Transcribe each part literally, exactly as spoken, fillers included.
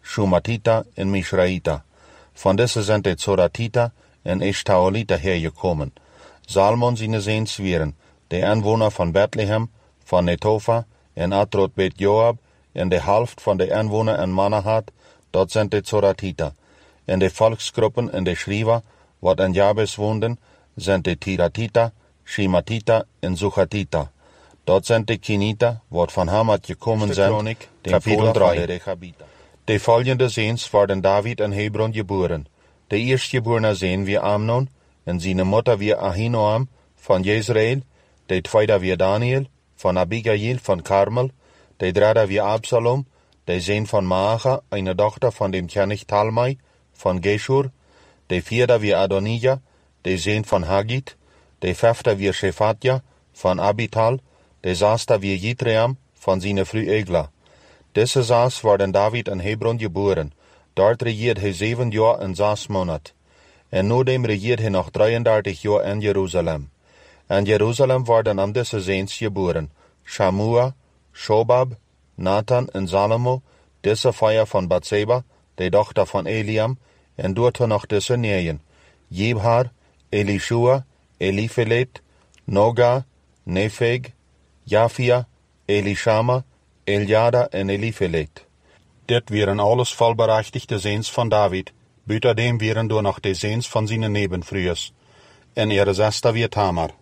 Shumatita en Mishraita. Von deze zijn de Zoratita en Eshtaolita hergekommen. Salmon seine Sehensweren, de Anwohner von Bethlehem, von Netofa en Atrot Bet Joab, en de helft van de Anwohner en Manahat, dat zijn de Zoratita. En de Volksgruppen en de Schriva, wat in Jabes woonden, zijn de Tiratita, Shimatita en Suchatita. Dat zijn de Kinita, wat van Hamat gekommen zijn, Kapitel drei. De volgende Seens worden David en Hebron geboren. De eerstgeborene Seen wie Amnon, en seine Mutter wie Ahinoam von Jezreel, de tweede wie Daniel, von Abigail von Karmel, de derde wie Absalom, de Seen von Maacha, eine Tochter von dem König Talmai, von Geshur, de vierde wie Adonijah, de Seen von Hagit, de vijfde wie Shephatja, von Abital, de zesde wie Jitream, von seine Frau Egla. Deze zes worden David in Hebron geboren. Dort regiert hij zeven jaar en zes maanden. En nodem regiert hij nog drieëndertig jaar in Jeruzalem. In Jeruzalem worden am deze Seens geboren Shamua, Shobab, Nathan en Salomo, deze vijf van Bathseba, de dochter van Eliam, en doet nog deze neeën: Jibhar, Elishua, Eliphelet, Noga, Nepheg, Jafia, Elishama, Eljada en Eliphelet. Dit wären alles vollberechtigte Seens van David, buitendem wären door nog de Seens van zijn nebenvrouws, en ihre zesde wie Tamar.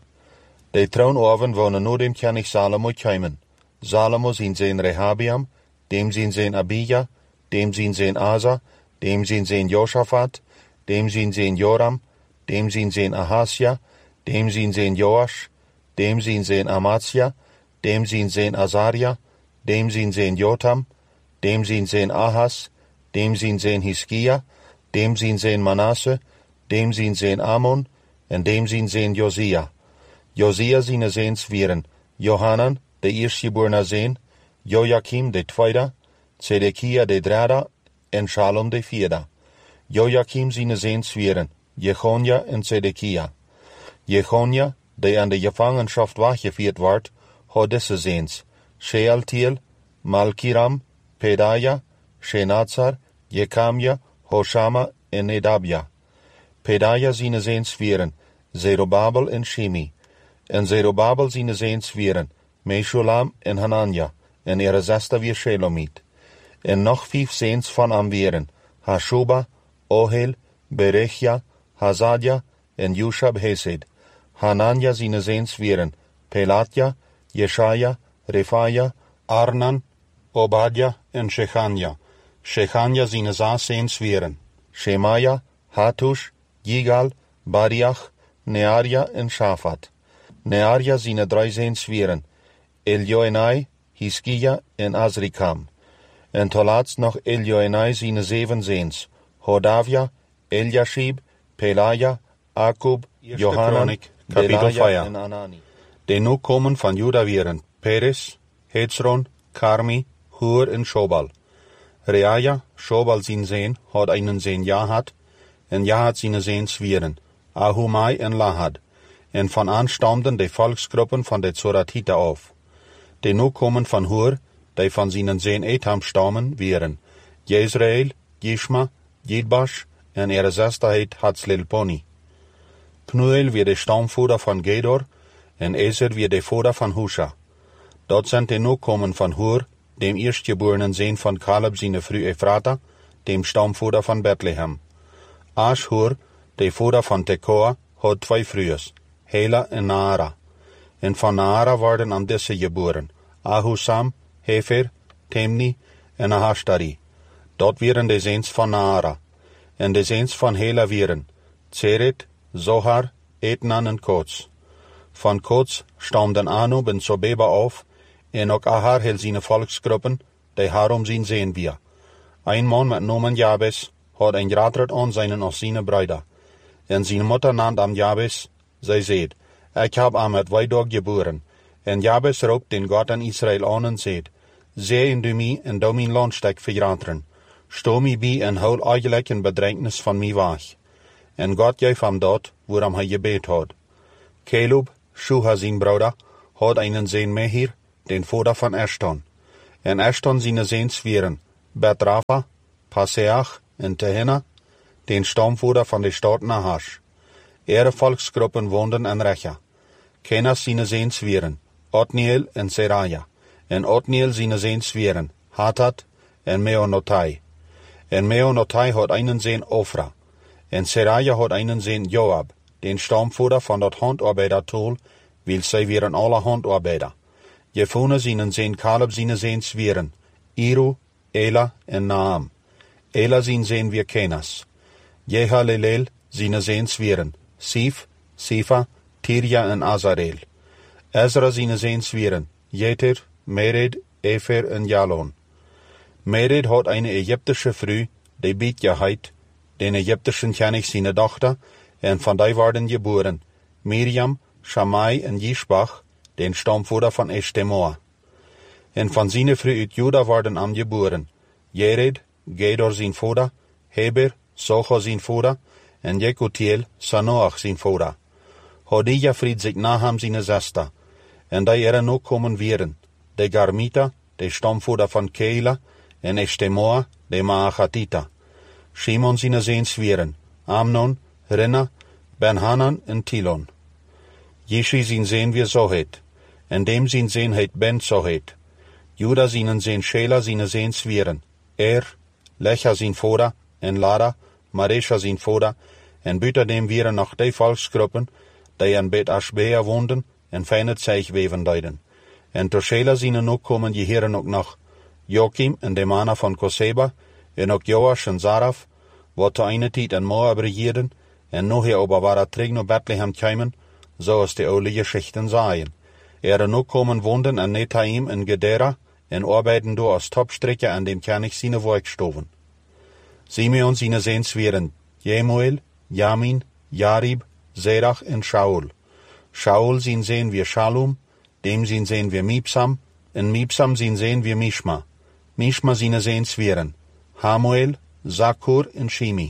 De troonoven wonen no dem König Salomo keimen. Salomo zijn Seen Rehabiam, dem zijn Seen Abija, dem zijn Seen Asa, dem zijn Seen Josaphat, dem zijn Seen Joram, dem zijn Seen Ahasja, dem zijn Seen Joash, dem zijn Seen Amatsja, dem zijn Seen Azaria, dem zijn Seen Jotam, dem zijn Seen Ahas, dem zijn Seen Hiskia, dem zijn Seen Manasse, dem zijn Seen Amon, en dem zijn Seen Josia. Josia seine Seens wären Johanan, de eerstgeborene Seen, Joachim de tweede, Zedekia de derde, en Shalom de vierde. Joachim seine Seens wären Jechonia en Zedekia. Jechonia, de aan de Gefangenschaft weggeführt wordt, had deze Seens: Shealtiel, Malkiram, Pedaja, Shenazar, Jekamja, Hoshama en Nedabja. Pedaja seine Seens wären Zerubabel en Shimi. En Zerubabel seine Seens wären Meshulam en Hanania, en ihre zesde wie Shelomit. En noch vijf Seens van am wären Hashuba, Ohel, Berechia, Hazadia en Yushab Hesed. Hanania seine Seens wären Pelatja, Jeschaja, Refaja, Arnan, Obadja en Shechania. Shechania seine zes Seens wären Shemaja, Hatush, Yigal, Bariach, Nearia en Shaphat. Nearia seine drei Seens wären Eljoenai, Hiskia en Azrikam. En tolaats nog Eljoenai seine zeven Seens: Hodavia, Eliashib, Pelaja, Akub, Johanan, Delaja en Anani. De nu komen van Juda wären Peres, Hezron, Karmi, Hur en Shobal. Reaja, Shobal zijn Seen, had einen Seen Jahat, en Jahat seine Seens wären Ahumai en Lahad. En van aan stamden de Volksgruppen van de Zoratita auf. De nu komen van Hur, de van seinen Seen Etam stammen, wären Jezreel, Jishma, Jidbash, en ihre zesde heet Hatzlelponi. Pnuel wie de stamvoerder van Gedor, en Ezer wie de voerder van Husha. Dat zijn de nu komen van Hur, dem eerstgeborenen Seen van Caleb seine Frau Ephrata, dem stamvoerder van Bethlehem. Ashur, de voerder van Tekoa, had twee vrouwen, Hela en Naara. En van Naara worden am deze geboren Ahusam, Hefer, Temni en Ahashtari. Dat wären de Seens van Naara. En de Seens van Hela wären Zeret, Zohar, Etnan en Kots. Van Kots stamden Anub en Sobeba auf, en ook Ahar hel seine Volksgruppen, de harom zijn Seen wir. Ein man met nomen Jabes had een gradret aan seinen als seine Brüder. En seine Mutter nannt am Jabes, zij zeed, ik heb am het weidog geboren. En Jabes roept den God an Israël aan en zeed, zee in du mi en do mijn landstek verrateren. Sto mi bij en hou eigenlijk een bedreignis van mi weg. En God geef hem dat, waarom hij gebet had. Caleb, Shuha zijn broeder, had einen Seen Mehir, den Vater van Eshton. En Eshton seine Seens wären Betrafa, Paseach en Tehinna, den stamvoerder van de stad Nahash. Ihre Volksgruppen woonden in Recha. Kenas sine zeen zwieren, Otniel en Seraja, en Otniel sine zeen zwieren, Hatat en Meonotai. En Meonotai had einen zeen Ofra, en Seraja had einen zeen Joab, den stamvoerder van dat handarbeidertool, wil zij wieren alle handarbeider. Jefune sine zeen Kaleb sine zeen zwieren, Iru, Ela en Naam. Ela sine zeen wir Kenas. Jehalelel sine zeen zwieren, Sif, Sifa, Tirja en Azarel. Ezra sine zeen zwieren, Jeter, Mered, Efer en Jalon. Mered had eine Ägyptische Frau, die Bitja heit, den Ägyptischen König sine Tochter, en van die waren geboren, Miriam, Shammai en Jishbach, den stamvoerder van Eshtemoa. En van sine Frau uit Juda waren am geboren, Jered, Gedor zijn vader, Heber, Socha zijn vader, en Jekutiel, Sanoach zijn vader. Hodija fried zich Naham zijn zesta, en die er ook komen wieren, de Garmita, de stamvoerder van Keila, en Eshtemoa, de Maachatita. Shimon zijn zeens wieren, Amnon, Rinna, Ben-Hanan en Tilon. Jeshi zijn zeen weer Zohet, en dem zijn zeen heet Ben Zohet. Juda zijn zeen Shela zijn zeen zwieren, Er, Lecha zijn vader, en Lada, Maresha zijn vader, en buiten dem wieren nog die volksgruppen, die in Bet Ashbea woonden, en fijne zeigweven deiden. En ter Shela zijn ook komen die heren ook nog, Joachim en de mannen van Koseba, en ook Joash en Zaraf, wat te eine tijd in Moab regierden, en nog hier ober waren terug naar Bethlehem kwamen, zoals de oude geschichten zeiden. Er ook komen woonden in Netaim en Gedera, en arbeiden door als topstrekker aan dem König sine werkstoven. Simeon sine zeens wieren, Jemuel, Jamin, Jarib, Zerach en Shaul. Shaul zien zeen wir Shalom, dem zien zeen wir Mipsam, en Mipsam zien zeen wir Mishma. Mishma sine zeens wieren, Hamuel, Zakur en Shimi.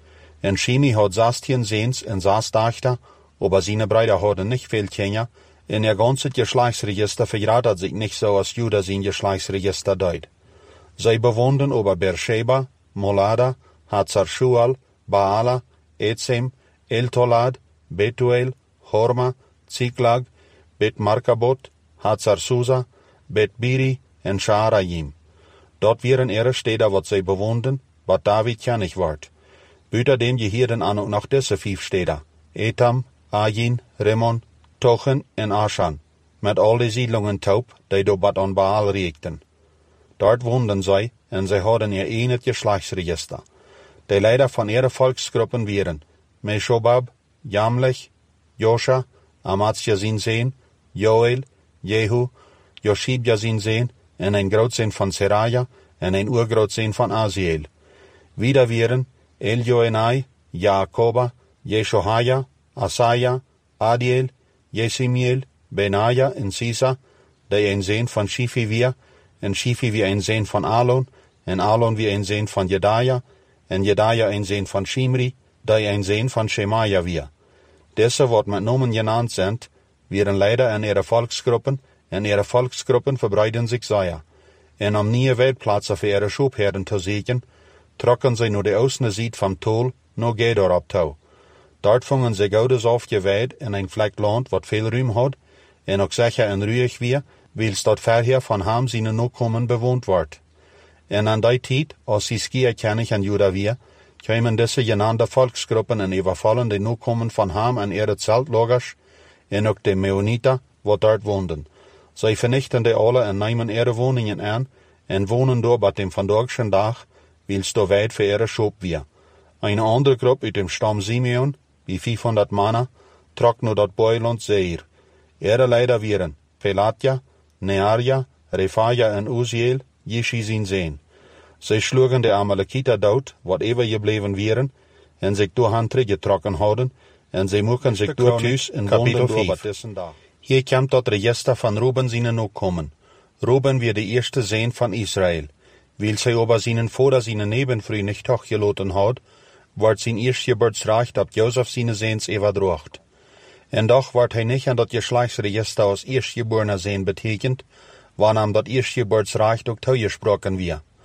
En Shimi had zastien zeens en zas dachter, aber sine Brüder hadden nicht viel Kinder, en ihr ganzes Geschlechtsregister verratet sich nicht so, als Juda sein Geschlechtsregister deut. Sie bewoonden aber Beersheba, Molada, Hazar-Shual, Baala, Ezem, El-Tolad, Betuel, Horma, Ziklag, Bet-Markabot, Hazar-Susa, Bet-Biri en Shaarayim. Dort wären ihre Städte, wat sie bewoonden, wat David König ward. Büter dem gehierden an und noch diese fünf Städte, Etam, Ajin, Rimmon, Tochen en Ashan, met al die Siedlungen taub, die do bat an Baal riekten. Dort woonden zij, en zij hadden ihr enig Geschlechtsregister. Die Leiter van ihre Volksgruppen wären Meshobab, Jamlech, Joscha, Amatsja zijn zeen, Joel, Jehu, Joshibja zijn zeen, en een grootzeen van Seraja, en een oergrootzeen van Aziel. Wieder wären Eljoenai, Jakoba, Jeshohaja, Asaja, Adiel, Jesimiel, Benaja en Sisa, die een zeen van Shifi weer, en Shifi weer een zeen van Alon, en Alon weer een zeen van Jedaja, en Jedaja een zeen van Shimri, die een zeen van Shemaja weer. Deze wat met nomen genannt sind, wären leider in ihre Volksgruppen, en ihre Volksgruppen verbreiden sich sehr. En om nieuwe Weltplätze für ihre Schubherden zu sichern, trokken sie nur die Außenseite vom Tol, nur Gedor abtau. Dort fungen sie goudes aufgeweid in ein Fleck Land, wat viel Ruhm hat, en ook sicher en ruhig wie, wils dort verher von Ham seine Nachkommen bewohnt ward. En an die Zeit, als sie skia König an Juda wie, kämen diese genannte Volksgruppen en überfallen die Nachkommen von Ham an ihre Zeltlagers, en ook die Meoniter, wat dort woonden. Sie vernichten die alle en nehmen ihre Wohnungen an, en wohnen dort bei dem vandagschen Tag, wils do weit für ihre Schub wie. Eine andere Gruppe uit dem Stamm Simeon, wie vierhonderd Mann, trok nur dat Beuland Seir. Ihre Leiter wären Pelatja, Nearja, Refaja en Uziel, Jishi zijn zeen. Sie schlugen de Amalekiter dood, wat ever gebleven wären, en sich durch han teruggetrokken hadden, en sie moeken sich door thuis en woonden door wat dessen dag. Hier komt dat Register van Ruben seinen ook komen. Ruben wird de eerste Zeen van Israel. Weil sie aber seinen Vater seine Nebenfrau nicht hochgelaten hat, ward sein Erstgeburtsrecht ab Josef seine Seens überdrocht. En doch ward hij nicht an dat Geschlechtsregister als Erstgeborener Seen betekend, wann am dat Erstgeburtsrecht ook toegesproken wie.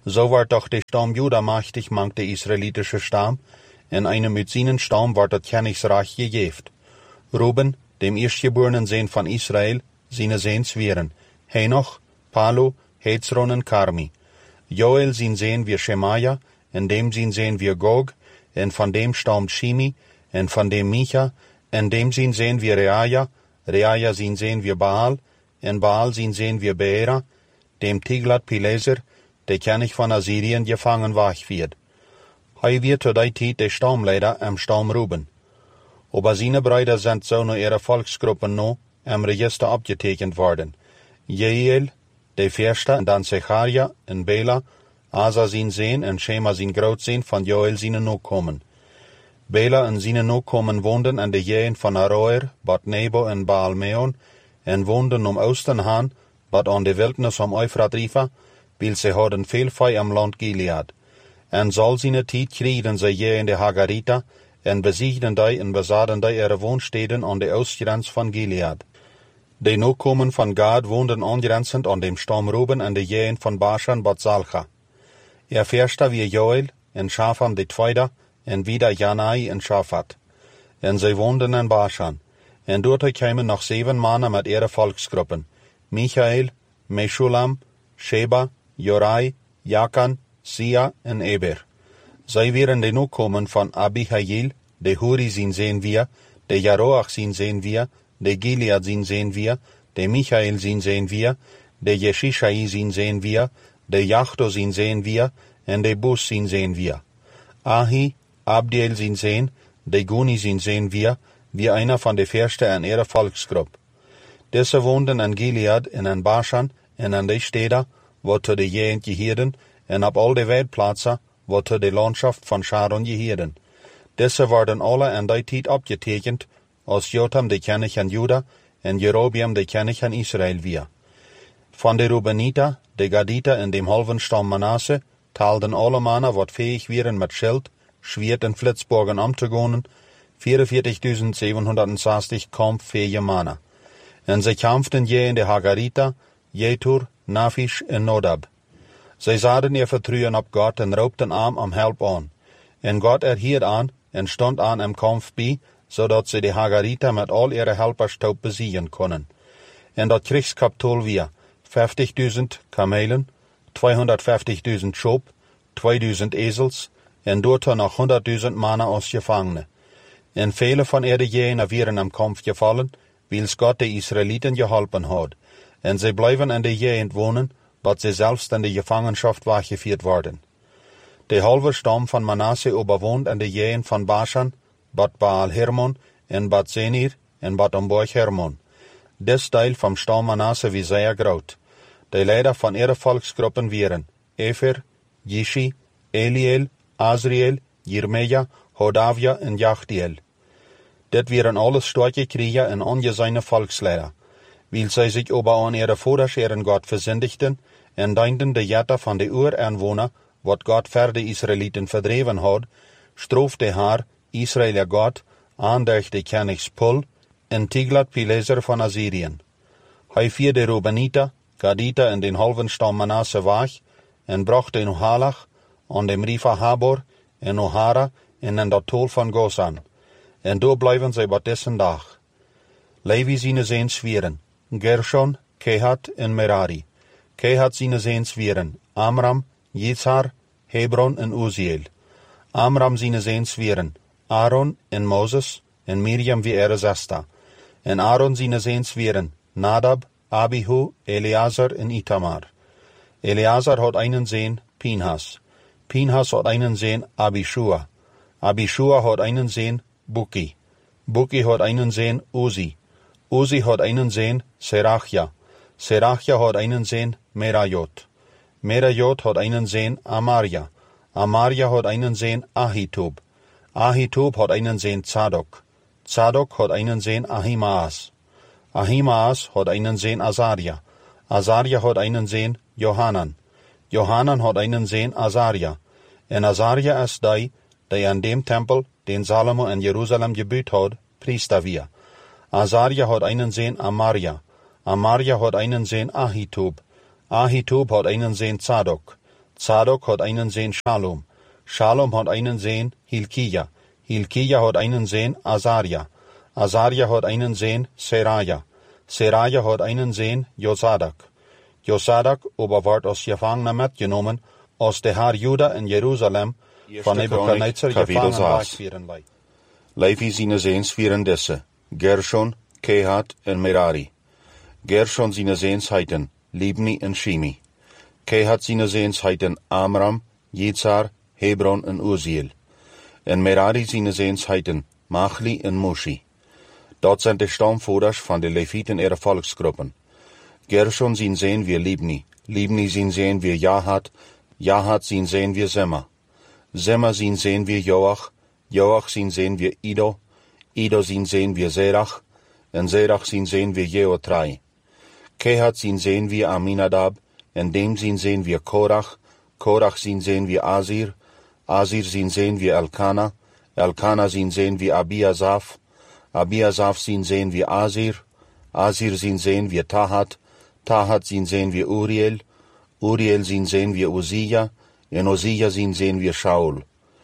So ward doch der Stamm Juda machtig mank der israelitische Stamm, in einem mit seinen Stamm ward das Königsreich gegeft. Ruben, dem erstgeborenen Sohn von Israel, seine Sehns wären, Henoch, Palu, Hezron und Karmi. Joel sein Sohn wir Schemaja, in dem sein Sohn wir Gog, und von dem stammt Shimi, und von dem Micha, in dem sein Sohn wir Reaja, Reaja sein Sohn wir Baal, und Baal sein Sohn wir Beera, dem Tiglat-Pileser, der König von Assyrien gefangen wach wird. Hei wird zu der Zeit der Stammleiter am Stamm Ruben. Aber seine Brüder sind so nur ihre Volksgruppen noch am Register abgetekent worden. Jeiel, der Fürste, und dann Zecharia, und Bela, Asa sein Sohn, und Schema sein Großsohn von Joel seine Nachkommen. Bela und seine Nachkommen wohnten an der Jähen von Aroer, Bad Nebo und Baal-Meon, und wohnten um Osten han, Bad an der Wildnis am Euphrat-Rifa, weil sie hadden viel Fei am Land Gilead. En soll seine Tijd kriegen sie Jähen der Hagarita, en besiegten die und besaten die ihre Wohnstätten an der Ostgrenz von Gilead. Die Nachkommen von Gad wohnten angrenzend an dem Stamm Ruben an der Jähen von Baschan Bad Salcha. Er Fürste wie Joel, en Schafam die Zweite, en wieder Janai en Schafat. En sie wohnten in Baschan. En dort kamen noch sieben Männer mit ihren Volksgruppen. Michael, Meshulam, Sheba, Jorai, Jakan, Sia en Eber. Sie wären die Nachkommen von Abihail, der Huri sin sehen wir, der Jaroach sin sehen wir, der Gilead sin sehen wir, der Michael sin sehen wir, der Jeshischai sin sehen wir, der Jachto sin sehen wir, en der Bus sin sehen wir. Ahi, Abdiel sin sehen, der Guni sin sehen wir, wie einer von der Fürsten an ihrer Volksgruppe. Diese wohnten an Gilead en an Baschan en an die Städte, wo zu der Gegend gehirden, en ab all de Weltplätze, wo zu der Landschaft von Sharon gehirden. Diese werden alle an die Zeit abgetekent, als Jotam der König an Juda en Jerobiam der König an Israel wir. Von der Rubeniter, der Gaditer in dem halben Stamm Manasse, teilten alle Männer, wat fähig wären mit Schild, Schwert und Flitzbogen umzugehen, vierundvierzigtausendsiebenhundertsechzig kampffähige Männer. En sie kämpften je in der Hagarita, Jetur, Nafisch und Nodab. Sie sahen ihr Vertrauen auf Gott und raubten arm am Help an. En Gott erhielt an und stand an im Kampf bei, so dat sie die Hagarita mit all ihre Helferstaub besiegen können. En dat Kriegskapital wir fünfzigtausend Kamelen, zweihundertfünfzigtausend Schop, zweitausend Esels, en dort noch hunderttausend Männer als Gefangene. En viele von ihre Jäger wären am Kampf gefallen, weil's Gott die Israeliten geholfen hat. En sie bleiben in der Gegend wohnen, bat sie selbst in die Gefangenschaft weggeführt worden. Der halbe Stamm von Manasse überwohnt in der Gegend von Baschan, Bad Baal Hermon, en Bad Senir, en Bad Omborg Hermon. Des Teil vom Stamm Manasse wie sehr groß. Die Leiter von ihren Volksgruppen wären Efer, Jishi, Eliel, Azriel, Jirmeja, Hodavia und Jachdiel. Das wären alles starke Krieger und angesehene Volksleiter, weil sie sich aber an ihre Vorherrscher Gott versündigten und dienten die Jätter von den Ureinwohnern, wat Gott für die Israeliten verdreven hat, strof der Herr, Israel Gott, an durch die Königspul und Tiglat-Pileser von Assyrien. Hei fiel der Rubeniter, Gadita in den halben Stamm Manasse wach und brachte in Halach, an dem Rifa Habor, in Ohara, in den Tal von Gosan. En do bleiben sie bei dessen Tag. Levi seine Sehns wären, Gershon, Kehat und Merari. Kehat seine Sehns wären, Amram, Yitzhar, Hebron und Uziel. Amram seine Sehns wären, Aaron und Moses und Miriam wie ihre Schwester. En Aaron seine Sehns wären, Nadab, Abihu, Eleazar und Itamar. Eleazar hat einen Sohn, Pinhas. Pinhas hat einen Sohn, Abishua. Abishua hat einen Sohn, Buki. Buki hat einen Sohn, Uzi. Uzi hat einen Sohn, Serachia. Serachia hat einen Sohn, Merajot. Merajot hat einen Sohn, Amaria. Amaria hat einen Sohn, Ahitub. Ahitub hat einen Sohn, Zadok. Zadok hat einen Sohn, Ahimaas. Ahimaas hat einen Sohn, Azaria. Azaria hat einen Sohn, Johanan. Johanan hat einen Sohn, Azaria. En Azaria ist der, der an dem Tempel, den Salomo in Jerusalem gebaut hat, Priester wir. Azaria hat einen Sohn, Amaria. Amaria hat einen Sohn, Ahitub. Ahitub hat einen Sohn, Zadok. Zadok hat einen Sohn Shalom. Shalom hat einen Sohn Hilkia. Hilkia hat einen Sohn Azaria. Azaria hat einen Sohn Seraja. Seraja hat einen Sohn Josadak. Josadak aber ward aus Gefangenen mitgenommen, aus der Haar Juda in Jerusalem, von Nebukadnezar gefangen war. Levi seine Sehens vieren desse, Gershon, Kehat und Merari. Gershon seine Sehens heiten Libni und Shimi. Kehat seine Sehens heiten Amram, Jizar, Hebron und Uziel. Und Merari seine Sehens heiten Machli und Mushi. Dort sind die Stammvorders von den Leviten ihrer Volksgruppen. Gershon sin sehen wir Libni, Libni sin sehen wir Jahat, Jahat sin sehen wir Semma. Semma sin sehen wir Joach, Joach sin sehen wir Ido, Ido sin sehen wir Serach, und Serach sin sehen wir Jeotrai. Kehat sin sehen wir Aminadab, und dem sin sehen wir Korach, Korach sin sehen wir Asir, Asir sin sehen wir Elkana, Elkana sin sehen wir Abiasaf, Abiasaf sin sehen wir Asir, Asir sin sehen wir Tahat, Tahat sin sehen wir Uriel, Uriel sin sehen wir Uzia, in Uzia sin sehen wir Shaul.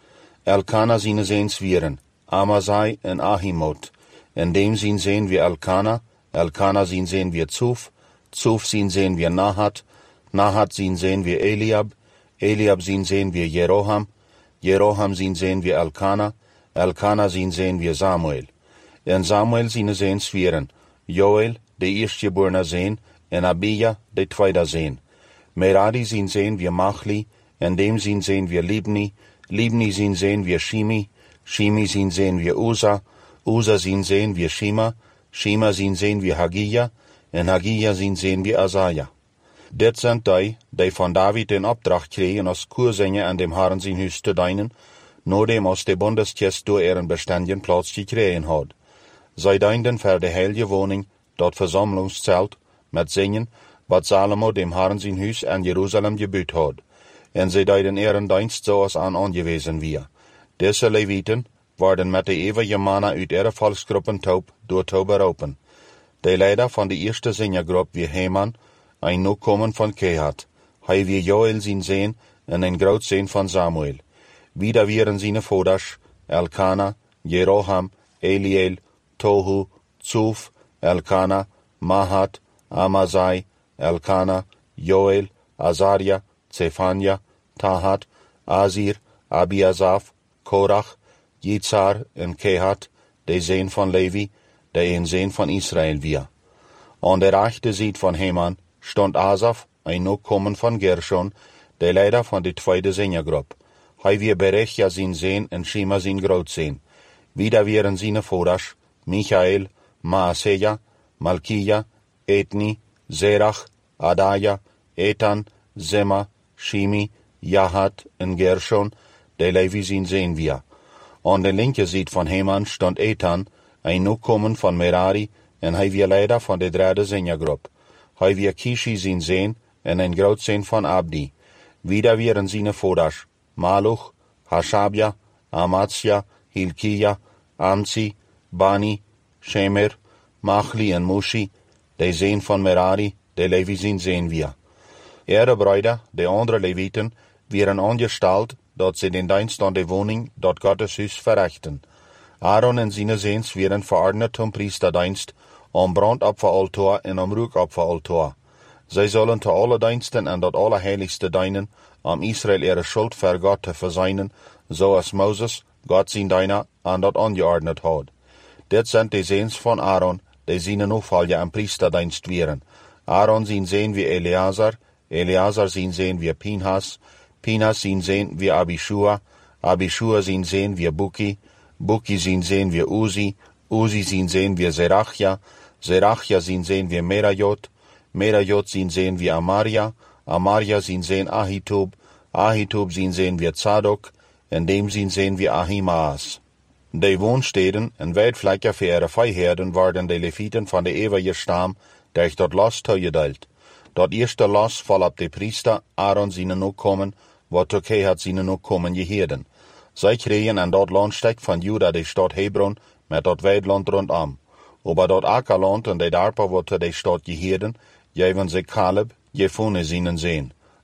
Elkana sin sehen Zwieren, Amasai und Ahimot, in dem sin sehen wir Elkana, Elkana sin sehen wir Zuf, Zuf sin sehen wir Nahat, Nahat sin sehen wir Eliab, Eliab sin sehen wir Jeroham, Jeroham sin sehen wir Elkana, Elkana sin sehen wir Samuel. In Samuel sin sehen Zwieren, Joel, der erstgeborene Sehn, en Abia, de tweede Sehn. Merari sin sehen wir Machli, en dem sin sehen wir Libni, Libni sin sehen wir Shimi, Shimi sin sehen wir Usa, Usa sin sehen wir Shima, Shima sin sehen wir Hagia, en Hagia sin sehen wir Asaja. Dit sind die, die von David den Opdracht kregen, als Kursänger an dem Herrn sein Hus zu dienen, nur dem aus der Bundeskirche durch ihren beständigen Platz gekriegen hat. Zij dienden für die heilige Wohnung, dort Versammlungszelt, mit Singen, was Salomo dem Herrn sein Hus an Jerusalem gebüht hat. En sie deiden ihren Dienst so als an angewiesen wir. Diese Leviten worden mit der ewige Manna uit ihre Volksgruppen taub durch te beroepen. De Leiter von der ersten Singergruppe wie Heman, ein Nachkommen von Kehat, hei wie Joel sin Sehn en ein Großsehn von Samuel. Wieder wären seine Voders, Elkana, Jeroham, Eliel, Tohu, Zuf, Elkana, Mahat, Amasai, Elkana, Joel, Azaria, Zephania, Tahat, Asir, Abiasaf, Korach, Jizar und Kehat, de Sehn von Levi, de ein Sehn von Israel wir. An der rechten Seite von Heman stand Asaf, ein Nachkommen von Gershon, der Leiter von der zweiten Singergruppe. Hei wir Berechia sin Sehn und Shima sin Großsehn. Wieder wären seine Voders, Michael, Maaseja, Malkia, Etni, Serach, Adaya, Etan, Sema, Shimi, Jahat und Gershon, der Levi sin sehen wir. An der linken Seite von Heman stand Etan, ein Nachkommen von Merari, und hei wir Leiter von der dritten Singergruppe. Hei wir Kishi sin sehen, und ein Großsehn von Abdi. Wieder wären seine Voders, Maluch, Hashabia, Amatsja, Hilkia, Amzi, Bani, Shemer, Machli und Mushi, de Sehn von Merari, de Levi sin sehen wir. Ihre Brüder, de andere Leviten, wären angestellt, dort sie den Dienst an der Wohnung, dort Gottes Hus verrichten. Aaron und seine Sehns wären verordnet zum Priesterdienst, am Brandopferaltar und am Ruhopferaltar. Sie sollen zu alle Diensten und dort Allerheiligste dienen, um Israel ihre Schuld für Gott zu verseinen, so als Moses, Gott sein Diener, an dort angeordnet hat. Dit sind die Sehns von Aaron, die seine Nachfolger am Priesterdienst wären. Aaron sin sehen wie Eleazar, Eleazar sin sehen wie Pinhas, Pinhas sin sehen wie Abishua, Abishua sin sehen wie Buki, Buki sin sehen wie Uzi, Uzi sin sehen wie Serachia, Serachia sin sehen wie Merajot, Merajot sin sehen wie Amaria, Amaria sin sehen Ahitub, Ahitub sin sehen wie Zadok, in dem sin sehen wie Ahimaas. Die Wohnstätten und Weidflächen für ihre Viehherden waren die Leviten von der ewige Stamm, der ich dort Los zugeteilt. Dort erste Los voll ab die Priester, Aaron seine Nachkommen, wo Türkei hat seine Nachkommen geherden. Sie kriegen an dort Landsteck von Juda die Stadt Hebron mit dort Weidland rundum. Aber dort Ackerland und die Darpa, wo die Stadt geherden, geben sie Kaleb, Jefune seinen Sehen.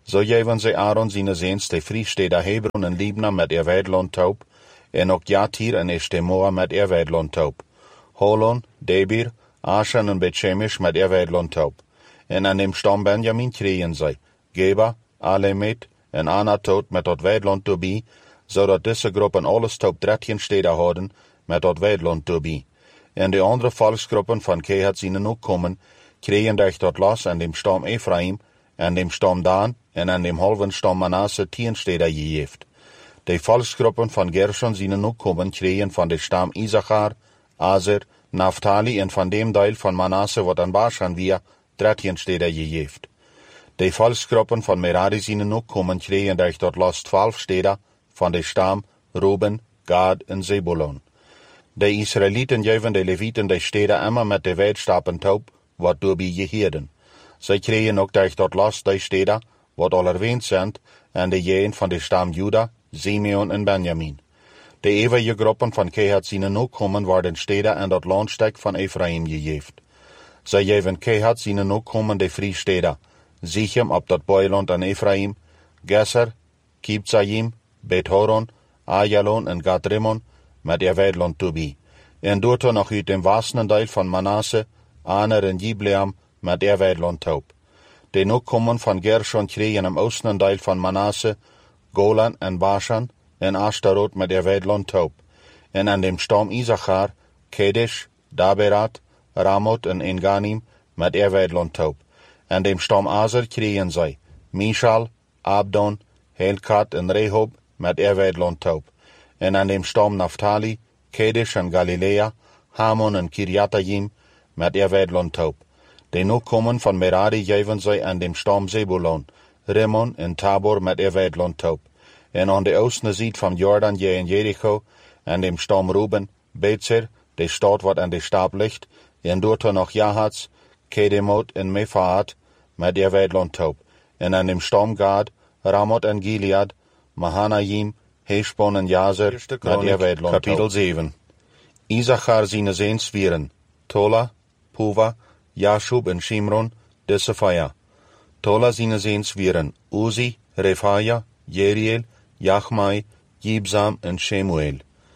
So geven zij Aaron zijn zeens de vriesteder Hebron en Libna met er weidland taub, en ook Jatir en Eshtemoa met er weidland taub. Holon, Debir, Ashan en Bethshemesh met er weidland taub. En aan dem stam Benjamin kregen zij, Geba, Alemet en Anatot met dat weidland toebie, zodat deze groepen alles taub dertien steden hadden met dat weidland toebie. En de andere volksgroepen van Kehat zijn ook komen, kregen durch dat las aan dem stam Ephraim, en dem stam Dan, en aan dem halven stam Manasse tien steden gegeven. De volksgroepen van Gershon zijn ook komen, kregen van de stam Issachar, Aser, Naphtali en van dem deel van Manasse wat aan Bashan weer dertien steden gegeven. De volksgroepen van Merari zijn ook komen, kregen durch dat las twaalf steden van de stam Ruben, Gad en Zebulon. De Israëlieten geven de Levieten de steden immer met de weidstappen taub, wat doorbij geheerden. Zij kregen ook durch dat las de steden, wat al erwähnt zijn, en de jeen van de stam Juda, Simeon en Benjamin. De eeuwige groepen van Kehat zijn ook komen, waar de steden en dat landstek van Ephraim gegeven. Zij geven Kehat zijn ook komen de vriesteden, Sichem op dat boeiland aan Ephraim, Gesser, Kibzayim, Bet-Horon, Ayalon en Gad-Rimmon, met er weidland toebie. En doet er nog uit dem wassenen deel van Manasse, Aner en Jibleam, met er weidland taub. De ook komen van Gershon kregen am oosten deel van Manasse, Golan en Bashan, en Ashtarot met er weidland taub. En aan dem stam Issachar, Kedesh, Daberat, Ramoth en Enganim, met er weidland taub. En dem stam Aser kregen zij, Mishal, Abdon, Helkat en Rehob, met er weidland taub. En aan dem stam Naphtali, Kedesh en Galilea, Hamon en Kirjatayim, met er weidland taub. De ook komen van Merari geven zij aan dem stam Zebulon, Rimmon en Tabor met er weidland taub. En aan de oosten ziet van Jordan je en Jericho, en dem stam Ruben, Bezer, de stad wat aan de stap ligt, en doet er nog Jahats, Kedemot en Mefaat, met er weidland taub. En aan dem stam Gad, Ramoth en Gilead, Mahanaim, Heshbon en Jazer, met er weidland taub. Kapitel zeven. Issachar zijn zeens vieren, Tola, Puva, Jashub en Shimron, de Sephaya. Tola zijn zeens vieren, Uzi, Refaja, Jeriel, Jachmai, Jibsam en Shemuel.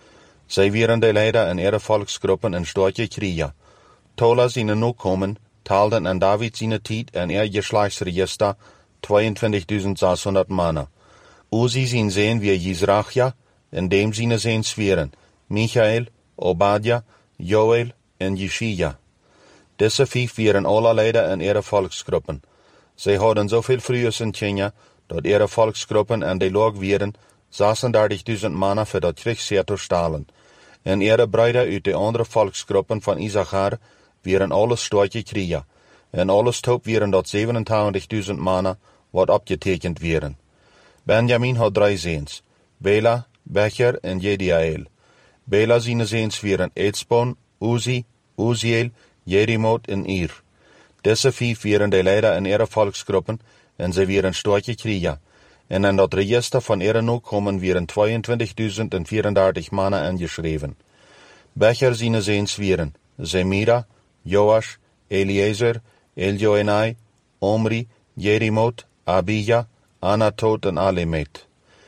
Zij vieren de leider en ihre volksgroepen en stadje Kriya. Tola zijn ook komen, taalden aan David zijn tijd en er geslachtsregister tweeëntwintigduizend zeshonderd mannen. Uzi zijn zeen wie Jizrachja, en dem zijn zeen vieren, Michael, Obadja, Joel en Jeshia. Deze vijf vieren alle leider en ihre volksgroepen. Zij hadden zoveel vrouwen in Kenia, dat ihre volksgroepen en de log vieren zesendertigduizend mannen voor dat krigsheer te stalen. En ihre bruiden uit de andere volksgroepen van Issachar vieren alles stadje Kriya. En alles taub vieren dat zevenentwintigduizend mannen wat opgetekend vieren. Benjamin had drie zeens, Bela, Becher en Jediael. Bela zijn zeens vieren Etzbon, Uzi, Uziel, Jerimoth en Ir. Deze vijf vieren de leider in ihre volksgroepen en ze vieren stadje Kriya. En in dat register van ihre ook komen vieren tweeëntwintigduizend vierendertig mannen ingeschreven. Becher zijn zeens vieren, Zemira, Joash, Eliezer, Eljoenai, Omri, Jerimoth, Abija, Anatot en Alemet.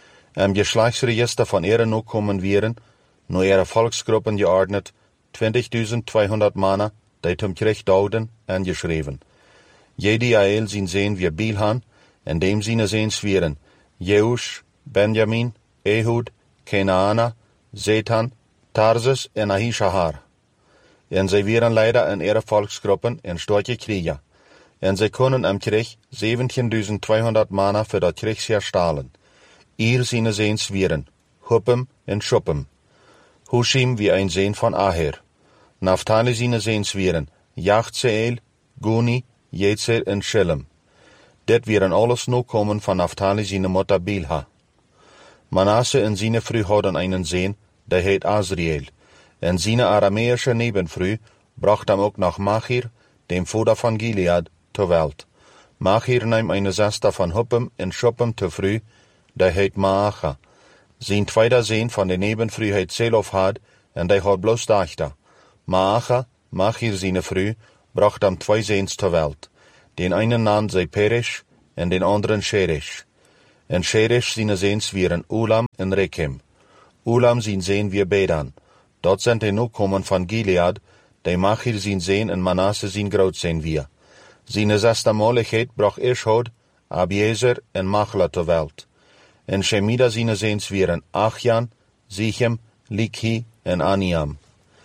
Im geslachtsregister van ihre ook komen vieren, nu ihre volksgroepen geordnet, twintigduizend tweehonderd mannen, die zum Krieg douden en geschreven. Jediael zijn zeen wie Bilhan, en dem zijn zeens vieren, Jeush, Benjamin, Ehud, Kenaana, Zetan, Tarsus en Ahishahar. En zij vieren leider in ihre volksgroepen en stadje Kriya. En zij kunnen am Krieg zeventienduizend tweehonderd mannen voor dat Kriegsheer stalen. Ihr zijn zeens vieren, Huppim en Shuppim. Hushim wie ein Zeen van Aher. Naphtali zijn zeens vieren, Jachzeel, Guni, Jetzer en Shillem. Dit vieren alles nu komen van Naphtali zijn moeder Bilha. Manasse en zijn vrouw hadden einen Zeen, der heet Azriel. En zijn aramäische nebenvrouw bracht hem ook nach Machir, dem Vater van Gilead, zur Welt. Machir nahm eine Sester van Huppim en Shuppim te vrouw, der heet Maacha. Zijn tweede Zeen van de nebenvrouw heet Zelofhad, en die had bloos dachter. Maacha, Machir zijn vrouw, bracht hem twee Zeens zur Welt. Den einen namen zij Perish, en den anderen Sheresh. En Sheresh zijn zeens wieren Ulam en Rekem. Ulam zijn zeen weer Bedan. Dort zijn de nu komen van Gilead, de Machir zijn zeen en Manasse zijn groot zijn weer. Zijn zesde moligheid bracht Ishod, Abiezer en Machla ter welt. En Shemida zijn zeens wieren Achjan, Sichem, Likhi en Aniam.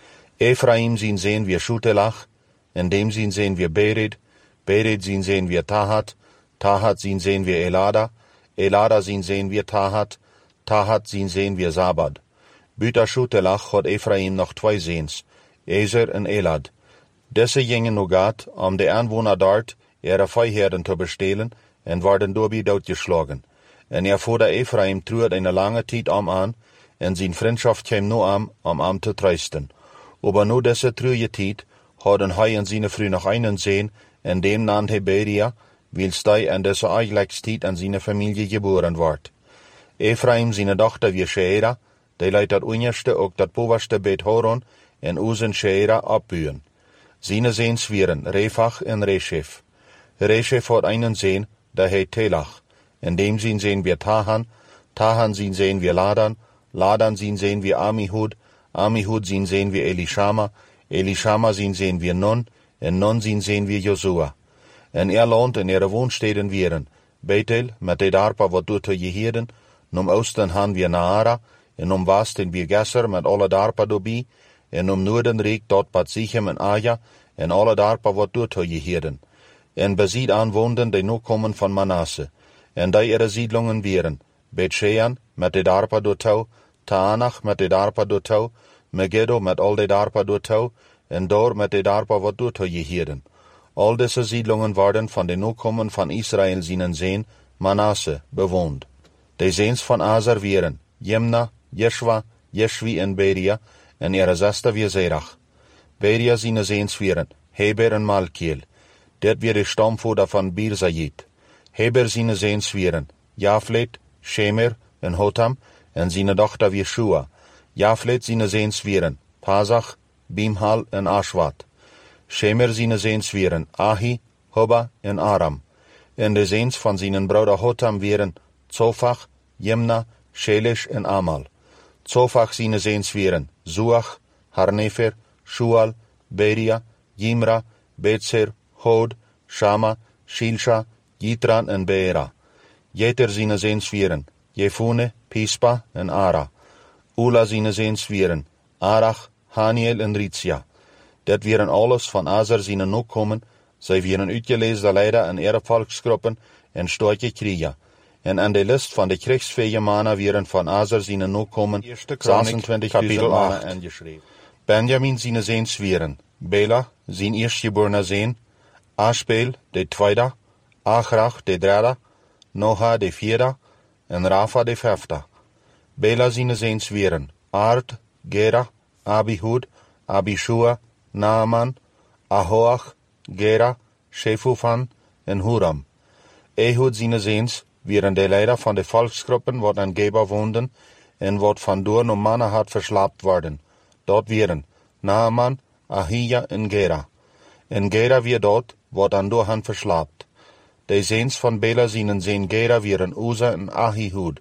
Ephraim zijn zeen weer Shutelach, en dem zijn zeen weer Bered, Bered zijn zeen weer Tahat, Tahat zijn zeen weer Elada, Elada zijn zeen weer Tahat, Tahat zijn zeen weer Zabad. Buta Shutelach had Ephraim nog twee zeens, Ezer en Elad. Deze gingen nu gaat, om de aanwoner dort ihre vijherden te bestelen, en worden doorbi doodgeslagen. En er voerde Ephraim truert eine lange tijd om aan, en zijn vriendschaft kwam nu aan, om am te trösten. Aber nu deze truie tijd, hadden hij en zijn vrouw nog einen zeen, en dem nannte hij Beria, wils hij en deze eigenlijkstijd aan zijn familie geboren wordt. Ephraim zijn dochter wie Sheera, die leidt dat unerste ook dat bovenste Beit Horon, en Uzen Sheera opbuien. Zijn zeens wieren Refach en Reshef. Reshef had einen zeen, der heet Telach, en dem zijn zeen weer Tahan, Tahan zijn zeen weer Ladan, Ladan zijn zeen weer Amihud, Amihud zijn zeen weer Elishama, Elishama zijn zeen weer Nun, en Nun zijn zeen weer Josua. En er loont in ihre woonsteden wieren, Bethel, met de darpa wat doet te Jehiden, num oosten han weer Naara, en num wasten weer Gesser met alle darpa dobi, en num noorden reek dort Bad Sichem en Aja, en alle darpa wat doet te Jehiden. En bezied aan woonden de nu komen van Manasse, en die ihre siedlungen wieren, Bet-Shean met de darpa doortau, Taanach met de darpa doortau, Megiddo met al de darpa doortau, en Dor met de darpa wat doet te Jehiden. Al deze siedlungen worden van de nu komen van Israël zijn zeen, Manasse, bewoond. De zeens van Azer wieren, Jemna, Jeshua, Jeshvi en Beria, en ihre zesde weer Zerach. Beria zijn zeens wieren, Heber en Malkiel. Dit weer de stamvoerder van Birzayit. Heber zijn zeens wieren, Jaflet, Shemer en Hotam, en zijn dochter weer Shua. Jaflet zijn zeens wieren, Pazach, Bimhal en Ashwat. Shemer zijn zeens wieren, Ahi, Hoba en Aram. En de zeens van zijn broeder Hotam wieren, Zofach, Jemna, Shelish en Amal. Zofach zijn zeens wieren, Zuach, Harnefer, Shual, Beria, Jimra, Betzer, Hod, Shama, Shilsha, Yitran en Beera. Jeter zijn zeens wieren, Jefune, Pispa en Ara. Ula zijn zeens wieren, Arach, Haniel en Ritzia. Dat wieren alles van Azer zijn nu komen, zij wieren uitgelezen leider en ihre volksgroepen en storke kriegen. En aan de list van de kriegsfähige mannen wieren van Azer zijn nu komen, zesentwintigduizend mannen aangeschreven. Benjamin zijn zeens wieren, Bela, zijn eerstgeborene zeen, Ashbel, de tweede, Achrach, de derde, Noha, de vierde, en Rafa, de vijfde. Bela zijn zeens wieren, Ard, Gera, Abihud, Abishua, Naaman, Ahoach, Gera, Shefufan en Huram. Ehud zijn zeens wieren de leider van de volksgroepen wat aan Geba woonden en wat van door no mannen had verslaapt worden. Dort wieren Naaman, Ahija en Gera. En Gera weer dort wat aan door han verslaapt. De zeens van Bela zijn zeen Gera wieren Uza en Ahihud.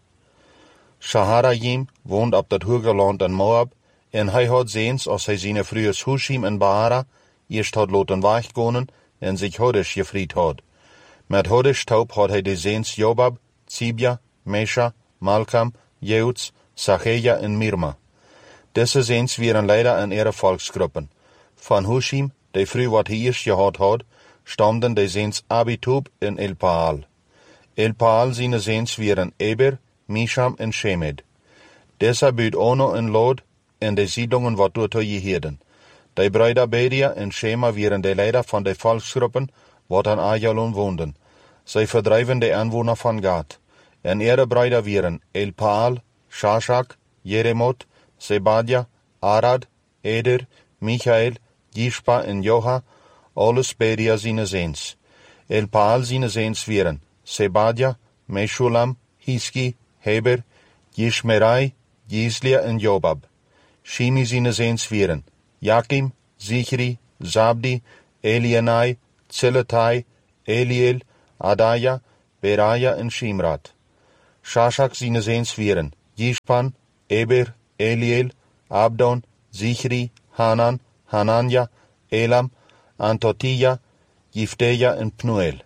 Shaharayim woont op dat Hügelland in Moab, en hij had zeens als hij zijn vroegers Hushim en Baara eerst had laten weggonen en zich Hodesh gevried had. Met Hodesh taub had hij de zeens Jobab, Zibia, Mesha, Malkam, Jeuts, Sacheja en Mirma. Deze zeens wieren leider in ihre volksgroepen. Van Hushim, de vroeg wat hij eerst gehad had, stamden de zeens Abitub en Elpaal. Elpaal zijn zeens wieren Eber, Misham en Shemed. Deze buurt Ono en Lod en de siedlungen wat door te Jehiden. De Brüder Beria en Shema wieren de leider van de volksgroepen wat aan Ajalon woonden. Zij verdrijven de aanwoner van Gad. En ihre Brüder wieren Elpaal, Shashak, Jeremot, Zebadja, Arad, Eder, Michael, Jishpa en Joha, alles Beria zijn zeens. Elpaal zijn zeens wieren Zebadja, Meshulam, Hiski, Heber, Yishmerai, Yislia en Jobab. Shimi zijn zeens wieren Jakim, Zichri, Zabdi, Elienai, Zilletai, Eliel, Adaya, Beraja en Shimrat. Shashak zijn seens vieren, Jishpan, Eber, Eliel, Abdon, Zichri, Hanan, Hananja, Elam, Antotija, Jifteja en Pnuel.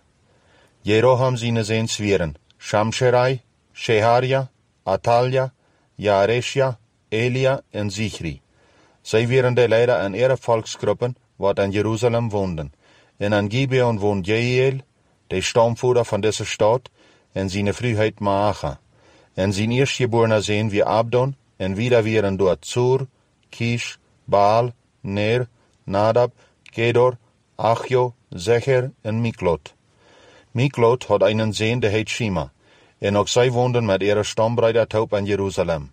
Jeroham zijn seens vieren, Shamsherai, Sheharia, Atalja, Jaresja, Elia en Zichri. Zij waren de leider aan ihre volksgroepen wat in Jeruzalem woonden. En aan Gibeon woont Jeiel, de stamvoerder van deze stad, en zijn vrijheid Maacha. En zijn eerstgeborene zijn wie Abdon, en wieder waren door Zur, Kish, Baal, Ner, Nadab, Kedor, Achjo, Zecher en Miklot. Miklot had einen zoon, de heet Shima, en ook zij woonden met ihre stambruider Taub in Jeruzalem.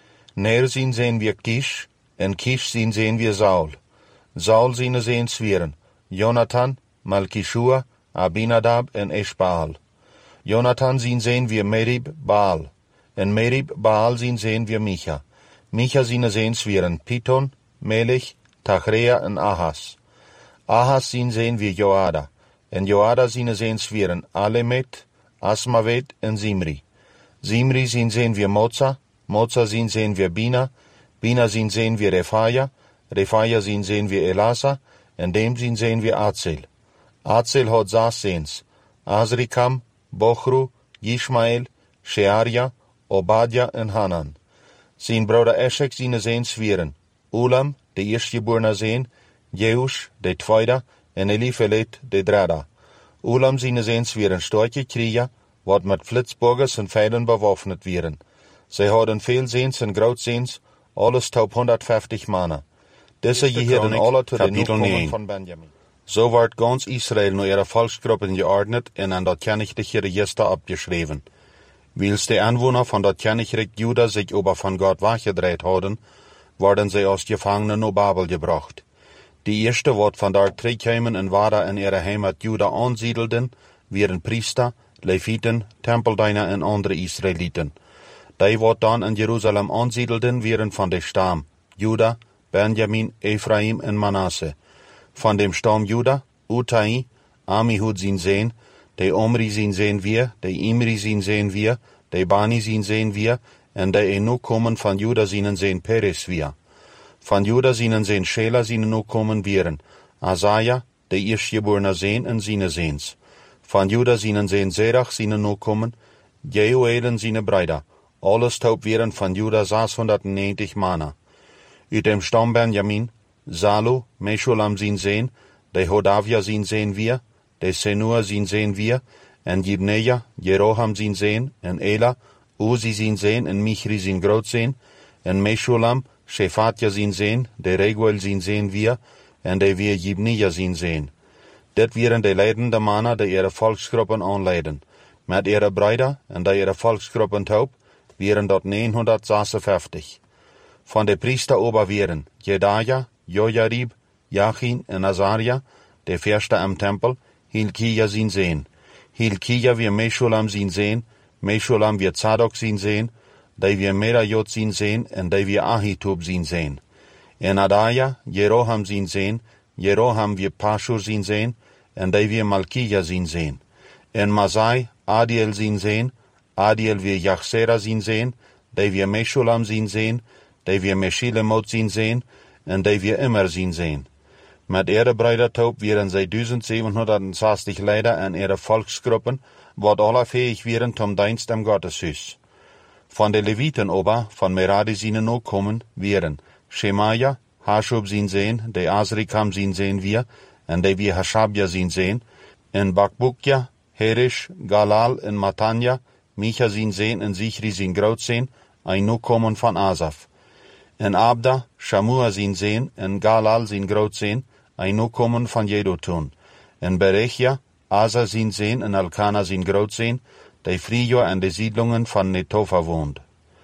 Ner zijn zoon wie Kish, en Kish zijn zoon wie Saul. Saul zijn zoons waren Jonathan, Malkishua, Abinadab en Eshbaal. Jonathan zijn zoon wie Merib, Baal. En Merib, Baal zijn zoon wie Micha. Micha zijn zoons waren Piton, Melech, Tachrea en Ahas. Ahas zijn zoon wie Joada. En Joada zijn zoons waren Alemet, Asmavet en Zimri. Zimri zijn zoon wie Moza. Moza zijn zoon wie Bina. Bina zijn zoon wie Refaja. Refaja zijn zoon wie Elasa. En dem zijn zoon wie Atzel. Atzel had zes zoons. Azrikam, Bochru, Yishmael, Shearia, Obadja en Hanan. Zijn broeder Eshek zijn zoons waren Ulam, de eerstgeborene zoon, Jeush, de tweede, en Eliphelet, de derde. Ulam zijn zoons waren sterke krieger, wat met flitsburgers en vijanden bewaffnet waren. Zij hadden veel zoons en grootzoons, alles top honderdvijftig mannen. Deze gehörten alle zu den Nachkommen von Benjamin. So werd ganz Israel naar ihre volksgruppen geordnet en aan dat königliche Register abgeschreven. Wils de Anwohner von dat Königreich Juda sich aber von Gott weggedreht hadden, worden sie als Gefangene naar Babel gebracht. Die erste, wat van daar terugkwamen en waren in ihre Heimat Juda ansiedelden, waren Priester, Leviten, Tempeldiener en andere Israeliten. Die, wat dan in Jeruzalem ansiedelden, waren van de Stamm Juda, Benjamin, Ephraim en Manasse. Van dem Stamm Juda, Utai, Amihud zijn zoon, de Omri zijn zoon wir, de Imri zijn zoon wir, de Bani zijn zoon wir, en de Enokomen van Juda zijn zoon Peres wir. Van Juda zijn zoon Shela zijn Enokomen waren, Asaja, de eerstgeborene zoon en zijn zoons. Van Juda zijn zoon Zerach zijn Enokomen, Jeuelen zijn bruider, alles taub waren van Juda zeshonderdnegentig mannen. Uit dem Stamm Benjamin, Salu, Meshulam zijn zoon, de Hodavia zijn zoon wir, de Senua zijn zoon wir, en Jibneja, Jeroham zijn zoon, en Ela, Uzi zijn zoon, en Michri zijn grootzoon, en Meshulam, Shefatja zijn zoon, de Reguel zijn zoon wir, en de weer Jibneja zijn zoon. Dit waren de leidende mannen die ihre volksgroepen aanleiden. Met ihre bruider en de ihre volksgroepen taub, waren dat negenhonderdzesenvijftig. Van de priester ober waren Jedaja, Jojarib, Jachin en Azaria, de eerste am tempel, Hilkia zijn zoon. Hilkia weer Meshulam zijn zoon, Meshulam weer Zadok zijn zoon, die weer Merajot zijn zoon en die weer Ahitub zijn zoon. En Adaja, Jeroham zijn zoon, Jeroham weer Pashur zijn zoon, en die weer Malkija zijn zoon. En Masai, Adiel zijn zoon, Adiel weer Jachsera zijn zoon, die weer Meshulam zijn zoon, die weer Meshilemot zijn zoon, en die weer Immer zijn zoon. Met ihre bruidertaub waren zij zevenhonderdzestig leider en ihre volksgruppen, wat alle fähig waren zum Dienst am Gotteshuis. Van de Leviten ober, van Meradi zijn Nachkommen, waren Shemaja, Hashub zijn zoon, de Azrikam zijn zoon wir, en de weer Hashabja zijn zoon, en Bakbukja, Herish, Galal en Matanja, Micha zijn zoon en Zichri zijn grootzoon, een Nachkommen van Asaf. En Abda, Shamua zijn zoon, en Galal zijn grootzoon, een Nachkommen van Jedutun. En Berechja, Asa zijn zoon en Elkana zijn grootzoon, die Frijo en de Siedlungen van Netofa woont.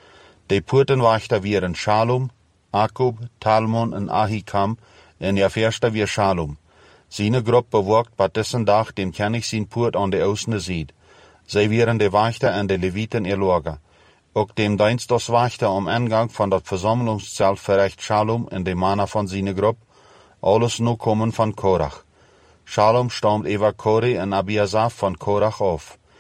De Poortenwachter waren Shalom, Akub, Talmon en Ahikam, en der Verster weer Shalom. Seine Gruppe bewogt bei dessen Dag den König zijn Poort aan de oostende Zied. Zij waren de Wachter en de Leviten erlogen. Ook dem Dienst des Wachter om Eingang van dat Versammlungszelt verrecht Shalom en de Manner van seine Gruppe, alles Nachkommen van Korach. Shalom stammt über Kore en Abiasaf van Korach auf.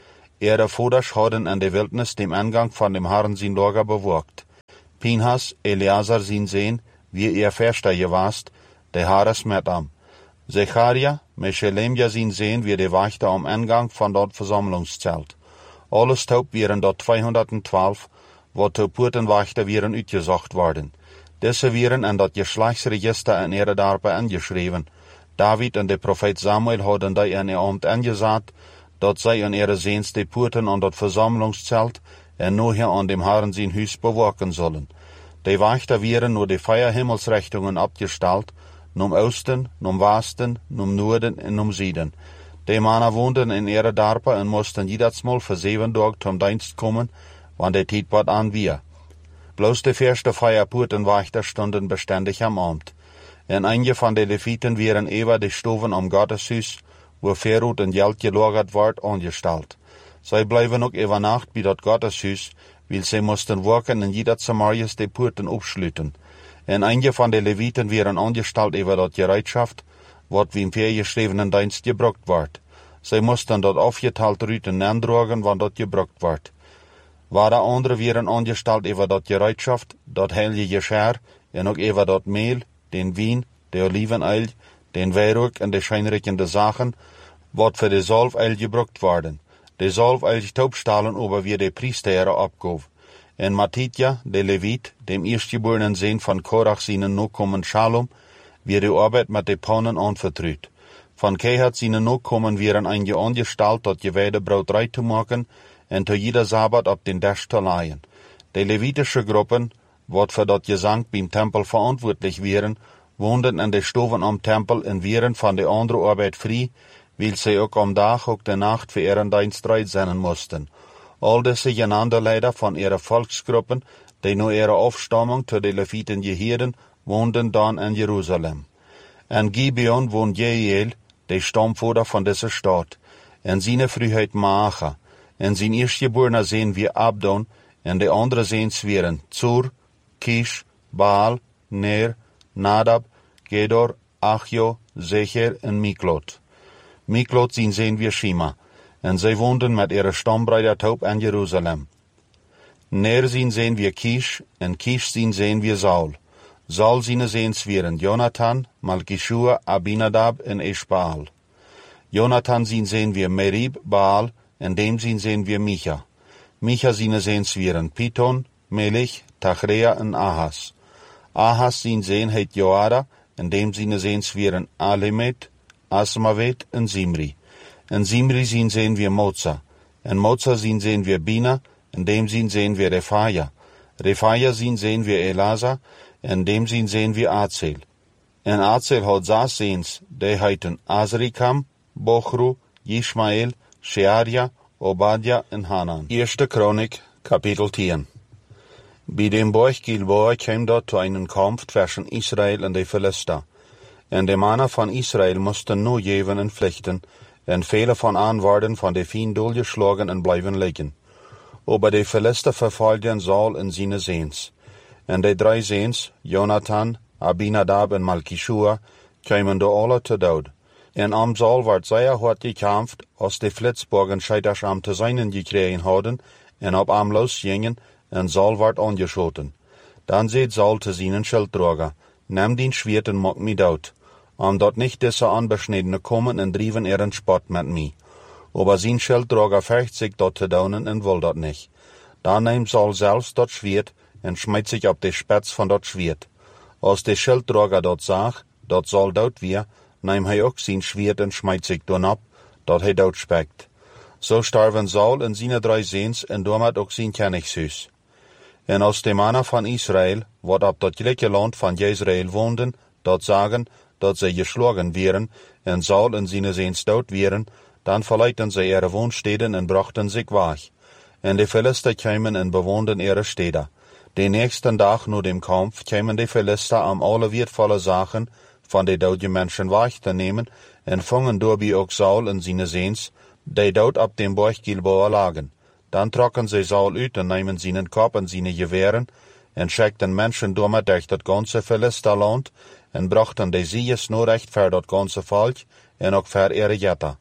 Ihre Voders hadden in der Wildnis dem Eingang von dem Herrn sein Lager bewacht. Pinhas, Eleazar sein Sehen, wie ihr Verster gewast, der Haares mit am. Zecharia, Meshelemja sein Sehen, wie der Wächter am Eingang von dort Versammlungszelt. Alles taub wären dort zweihundertzwölf, wo zu Portenwächter wären uitgezocht worden. Diese wären in dat Geschlechtsregister in ihre Darbe angeschrieben. David und der Prophet Samuel hadden die in ihr Amt angesagt, dat zij in ihre Sehens die Porten an dat Versammlungszelt en nachher an dem Herrn sein Hus bewaken sollen. Die Wächter wären nur die vier Himmelsrichtungen abgestellt, num Osten, num Westen, num Norden und num Süden. Die Männer wohnten in ihre Darbe und mussten jedes Mal für sieben Tage zum Dienst kommen, wann der Tietbad an wir. Bloß die erste vier Portenwächter stunden beständig am Amt. En einige von den Leviten wären über die Stufen am Gotteshus, wo Verrut und Geld gelagert ward, angestellt. Sie bleiben auch über Nacht bei dat Gotteshus, weil sie mussten wachen in jeder Samarias die Porten abschließen. En einige von den Leviten wären angestellt über dat Gereitschaft, wat wie im vorgeschriebenen Dienst gebraucht ward. Sie mussten dort aufgeteilt Rüten antragen, wann dort gebraucht ward. Ware andere wären angestellt über dat Gereitschaft, dat heilige Geschirr, en auch über dat Mehl, den Wein, der Olivenöl, den Weihrauch und die scheinriechende Sachen, wat für die Salböl gebraucht worden. Die Salböl taubstahlen aber wie die Priester abgav. En Matitja, der Levit, dem erstgeborenen Sohn von Korach seinen Nachkommen Shalom, wie die Arbeit mit den Pannen anvertraut. Von Kehat seinen Nachkommen wären einige angestellt, dat geweide Brauterei zu machen und zu jeder Sabbat ab den Tisch zu leihen. Die levitische Gruppen, wat für dat Gesang beim Tempel verantwortlich wären, wohnten in den Stufen am Tempel und wären von der anderen Arbeit frei, weil sie auch am Tag auch der Nacht für ihren Dienst bereit sein mussten. All diese genannte Leiter von ihren Volksgruppen, die nur ihre Aufstammung zu den Leviten gehörten, wohnten dann in Jerusalem. In Gibeon wohnt Jeiel, der Stammvater von dieser Stadt, in seiner Frühheit Maacha, in sein erstgeborener Sohn wie Abdon, und die anderen Sehens wären Zur, Kish, Baal, Ner, Nadab, Gedor, Achjo, Secher und Miklot. Miklot sein Sohn wie Shima, und sie wohnten mit ihrer Stammbrüder taub in Jerusalem. Ner sein Sohn wie Kish, und Kish sein Sohn wie Saul. Saul seine Sehens wären Jonathan, Malkishua, Abinadab und Eschbaal. Jonathan sein Sohn wie Merib, Baal, und dem sein Sohn wie Micha. Micha seine Sehens wären Piton, Melech, Tachrea und Ahas. Ahas sein Sohn heit Joada, und dem seine Sehens wären Alemet, Asmavet und Simri. Und Simri sein Sohn wie Moza. Und Moza sein Sohn wie Bina, und dem sein Sohn wie Refaja. Refaja sein Sohn wie Elasa, und dem sein Sohn wie Azel. Und Azel hat sechs Sehens, die heiten Asrikam, Bochru, Yishmael, Shearia, Obadja und Hanan. Erste Chronik, Kapitel zehn. Bei dem Berg Gilboa kam dort zu einem Kampf zwischen Israel und den Philister. Und die Männer von Israel mussten nur geben und pflichten, und viele von an waren von den Feinden durchgeschlagen und bleiben liegen. Aber die Philister verfolgten Saul in seine Sehens. Und die drei Sehens, Jonathan, Abinadab und Malkishua, kamen da alle zu Tod. Und am Saul ward sehr hart gekämpft, als die Flitzbogen Scheiterscham zu seinen gekriegt hatten, und ab am losgingen, und Saul ward angeschoten. Dann seht Saul zu seinen Schildträger, nimm den Schwert und mach mich tot. Am dort nicht diese Anbeschnittene kommen und driven ihren Spott mit mir. Aber sein Schildträger fürcht sich dort zu daunen und will dort nicht. Dann nimmt Saul selbst dort Schwert und schmeißt sich auf die Spitz von dort Schwert. Als der Schildträger dort sagt, dort Saul dort wir, nimmt er auch sein Schwert und schmeißt sich dort ab, dort er dort speckt. So starben Saul und seine drei Sehens und damit auch sein Königshus. Und als die Männer von Israel, wat ab dat gleiche Land von Jezreel wohnten, dort sagen, dass sie geschlagen wären, und Saul und seine Sehens tot wären, dann verleiten sie ihre Wohnstätten und brachten sich weg. Und die Philister kamen und bewohnten ihre Städte. Den nächsten Tag nur dem Kampf kamen die Philister am alle wertvolle Sachen von den deutschen Menschen wegzunehmen und fingen dabei auch Saul und seine Sehens, die dort ab dem Berg Gilboa lagen. Dann trocken sie Saul uit und nahmen seinen Kopf und seine Gewehren und schickten Menschen damit durch das ganze Philisterland und brachten die Sieges nur recht für das ganze Volk und auch für ihre Jätter.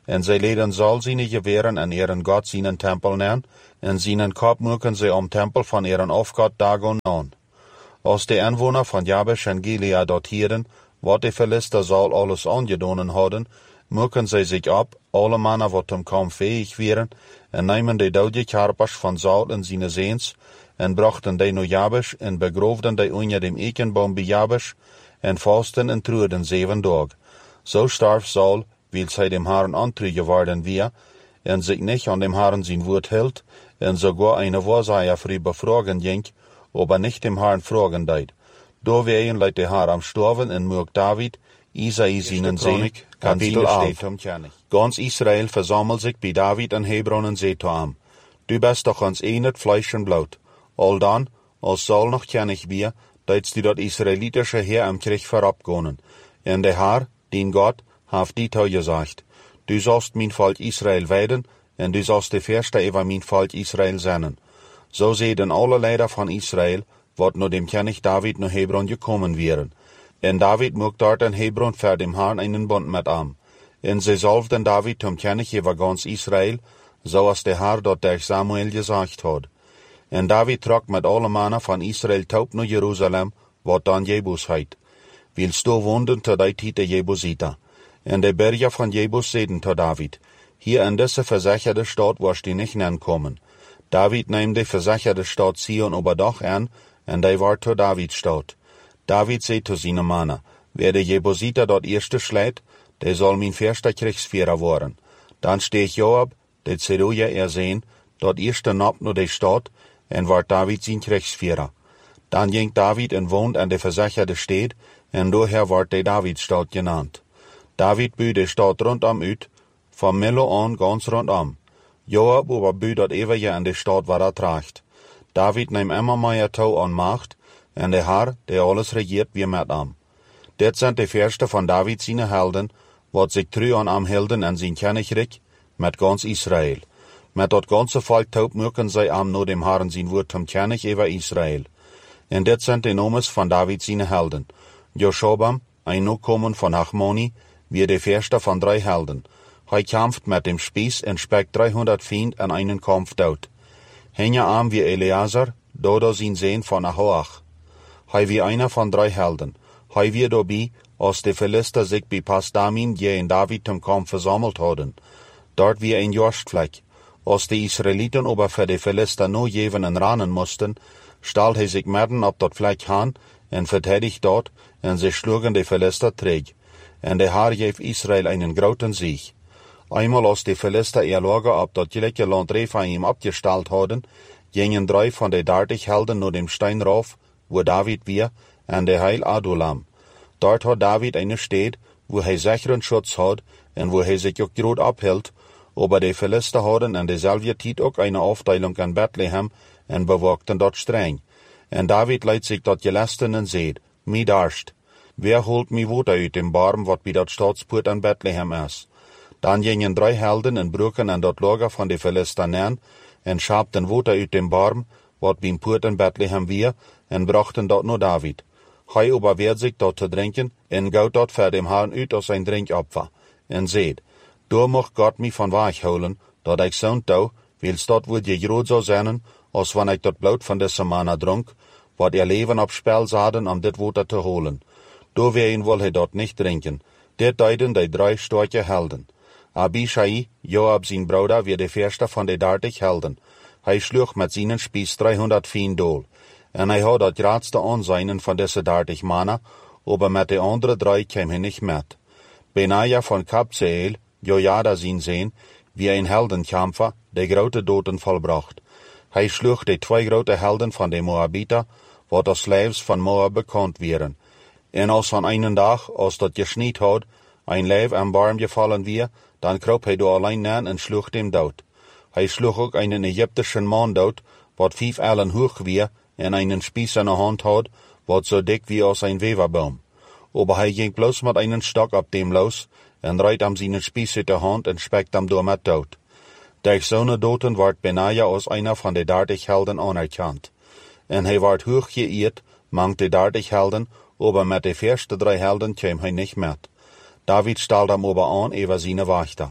en zij leden zal zijn geweren en ihren God zijn tempel nemen, en zijn kop moeken zij om tempel van ihren afgod Dagon aan. Als de inwoner van Jabesh en Gilead dort hieren, wat de Philister zal alles aangedonen hadden, moeken zij zich op, alle mannen wat hem kaum fähig wären, en nemen de dode karpers van Saul en zijn zeens, en brachten die naar Jabesh, en begroofden die onder dem Ekenbaum bij Jabesh, en vasten en trueden zeven dag. So starf Saul, weil zij dem Herrn antru geworden wir, en zich nicht an dem Herrn sein Wort hielt, en sogar eine Wahrsager früh befragen ging, aber nicht dem Herrn fragen deed. Do wehen leit der Herr am Storven en moog David, Isai seinen Sehn, Kapitel elf. Ganz Israel versammelt sich bei David en Hebron en zei am. Du bist doch ons enet Fleisch en Blut. Al dan, als Saul noch kennig wir, deits die dort israelitische Heer am Krieg verabgonen. En der Herr, den Gott, haft die Tau gesagt. Du sollst mein Volk Israel weiden, en du sollst de Verste über mein Volk Israel sennen. So sehen alle Leider von Israel, wat nur dem König David nach Hebron gekommen wären. En David moog dort in Hebron für dem Herrn einen Bund mit am. En sie salvden David zum König über ganz Israel, so als der Herr dort durch Samuel gesagt hat. En David trok mit allen Männern von Israel taub nach Jerusalem, wat dann Jebus heit. Willst du wohnen zu der Tite Jebusiter. En de Berge von Jebus seden zu David. Hier in diese versicherte Stadt wirst du nicht kommen. David nahm die versicherte Stadt Zion oberdach an, en die war zu Davids Stadt. David sagt zu seinen Männern, wer de Jebusiter dort erste schlägt, der soll mein erster Kriegsführer werden. Dann steh ich Joab, der Zeruja ersehen, dort erste Nacht nur die Stadt, en war David sein Kriegsführer. Dann ging David en wohnt an der versicherte Stadt, en daher ward die Davidsstadt genannt. David bü die Stadt rundum ut, von Millo an ganz rundum. Joab aber bü dort ewige an der Stadt war er tracht. David nahm immer mehr Tau an Macht, en der Herr, der alles regiert, wie mit am. Det sind die Verste von David seine Helden, wat sich treu an am Helden an sein Königreich, mit ganz Israel. Mit dort ganze Volk taub mögen sei am nur dem Herrn sein Wort zum König über Israel. En det sind die Nomes von David seine Helden. Joshobam, ein Nachkommen von Achmoni, wie der Verste von drei Helden. Hij kämpft mit dem Spieß und speckt dreihundert Fiend an einen Kampf dort. Hänge arm wie Eleazar, Dodo sein Sehn von Ahoach. Hij wie einer von drei Helden. Hij wie dabei, als die Philister sich bei Pasdamin je in David zum Kampf versammelt hadden. Dort wie ein Jostfleck. Als die Israeliten aber für die Philister nur jeven en ranen mussten, stellt hij sich mitten op dat Fleck han en verteidigt dort, en sie schlugen die Philister träg. En der Herr gef Israel einen großen Sieg. Einmal als die Philister ihr Lager ab dat gelijke Land Rephaim abgestellt hadden, gingen drei von den dertig Helden nur dem Stein rauf, wo David wir, en der Heil Adulam. Dort hat David eine Stadt, wo hij sicheren Schutz hat, en wo hij sich auch grot abhielt, aber die Philister hadden in derselbe Zeit auch eine Aufteilung an Bethlehem, en bewogten dort streng. En David leidt sich dort gelasten en seht, mi darst, wer holt mi Water uit dem Barm, wat bij dat Staatspoort an Bethlehem is? Dan gingen drei Helden en broeken an dat Lager van de Philister neer, en schabten Water uit dem Barm, wat beim Poort in Bethlehem wir, en brachten dort nur David. Hij aber werd sich dort te drinken, en gout dort voor dem Herrn uit als ein Drinkopfer, en seht, door mocht Gott mi van weg holen, dat ik zo'n touw, wils dort wohl je groot zou zijn, als wanneer ik dat bloed van deze manna dronk, wat ihr Leben op spel zaden om dit Water te holen. Do ween wil hij dort nicht drinken. Dit deiden die drei starke Helden. Abishai, Joab sein Bruder, wie der Verste von de dertig Helden. Hij schlug mit seinen Spieß dreihundert Fien dool. En hij had dat graadste aanzijnen van deze dertig Männer, aber mit de andere drei kwam hij nicht met. Benaja von Kabzeel, Jojada sein Sehn, wie ein Heldenkämpfer, der grote Doten vollbracht. Hij schlug de zwei grote Helden von de Moabiter, wat als Slaves von Moab bekannt wären. En als van einen Dag, als dat geschniet had, ein Leib am Barm gefallen wir, dann kroop hij door allein neer en schlug dem dood. Hij schlug ook einen Ägyptischen Mann dood, wat vijf ellen hoog wir, en einen Spieß in der Hand had, wat so dick wie als ein Weverbaum. Aber hij ging bloß mit einen Stock ab dem los, en reit am seinen Spieß uit der Hand en speckt am door met dood. Durch zo'n doten ward Benaja als einer von de dertig Helden anerkannt. En hij ward hoog geëerd, mang de dertig Helden, aber mit de eerste drei Helden kwam hij nicht met. David stelde am aber an über seine Wächter.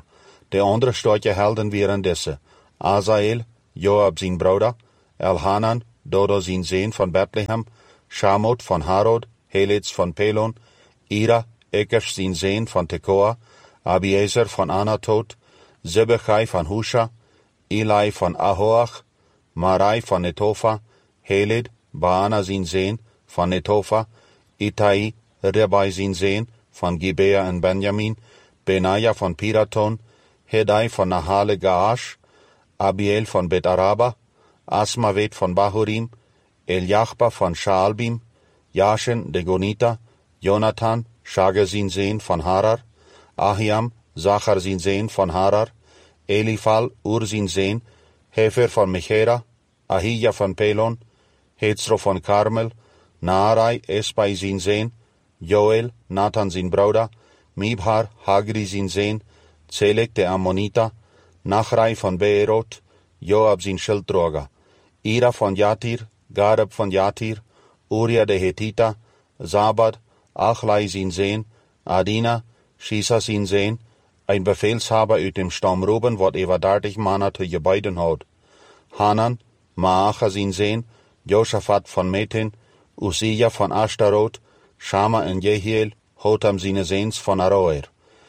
De andere starke Helden wären diese: Asael, Joab sein Bruder, Elhanan, Dodo sein Sohn von Bethlehem, Schamot von Harod, Helitz von Pelon, Ira, Ekesh sein Sohn von Tekoa, Abiezer von Anatot, Sibbechai von Husha, Eli von Ahoach, Marai von Netofa, Helid, Baana sein Sohn von Netofa, Itai, Ribai sein Sohn von Gibea in Benjamin, Benaja von Piraton, Hedai von Nahale Gaash, Abiel von Bet Araba, Asmavet von Bahurim, Eliachba von Shaalbim, Jashen de Gonita, Jonathan, Shage sein Sohn von Harar, Ahiam, Zachar sein Sohn von Harar, Eliphal, Ur sein Sohn, Hefer von Mechera, Ahija von Pelon, Hezro von Karmel, Naarai, Esbai sein Sohn, Joel, Nathan sein Bruder, Mibhar, Hagri sein Sohn, Zelek der Ammoniter, Nachrai von Beerot, Joab sein Schildträger, Ira von Jatir, Gareb von Jatir, Uria der Hethiter, Zabad, Achlai sein Sohn, Adina, Shisa sein Sohn, ein Befehlshaber uit dem Stamm Ruben, wat ewa dertig Manner te je beiden houd. Hanan, Maacha sein Sohn, Josaphat von Metin, Usia von Ashtarot, Shama en Jehiel, Hotam seine Sehns von Aroer,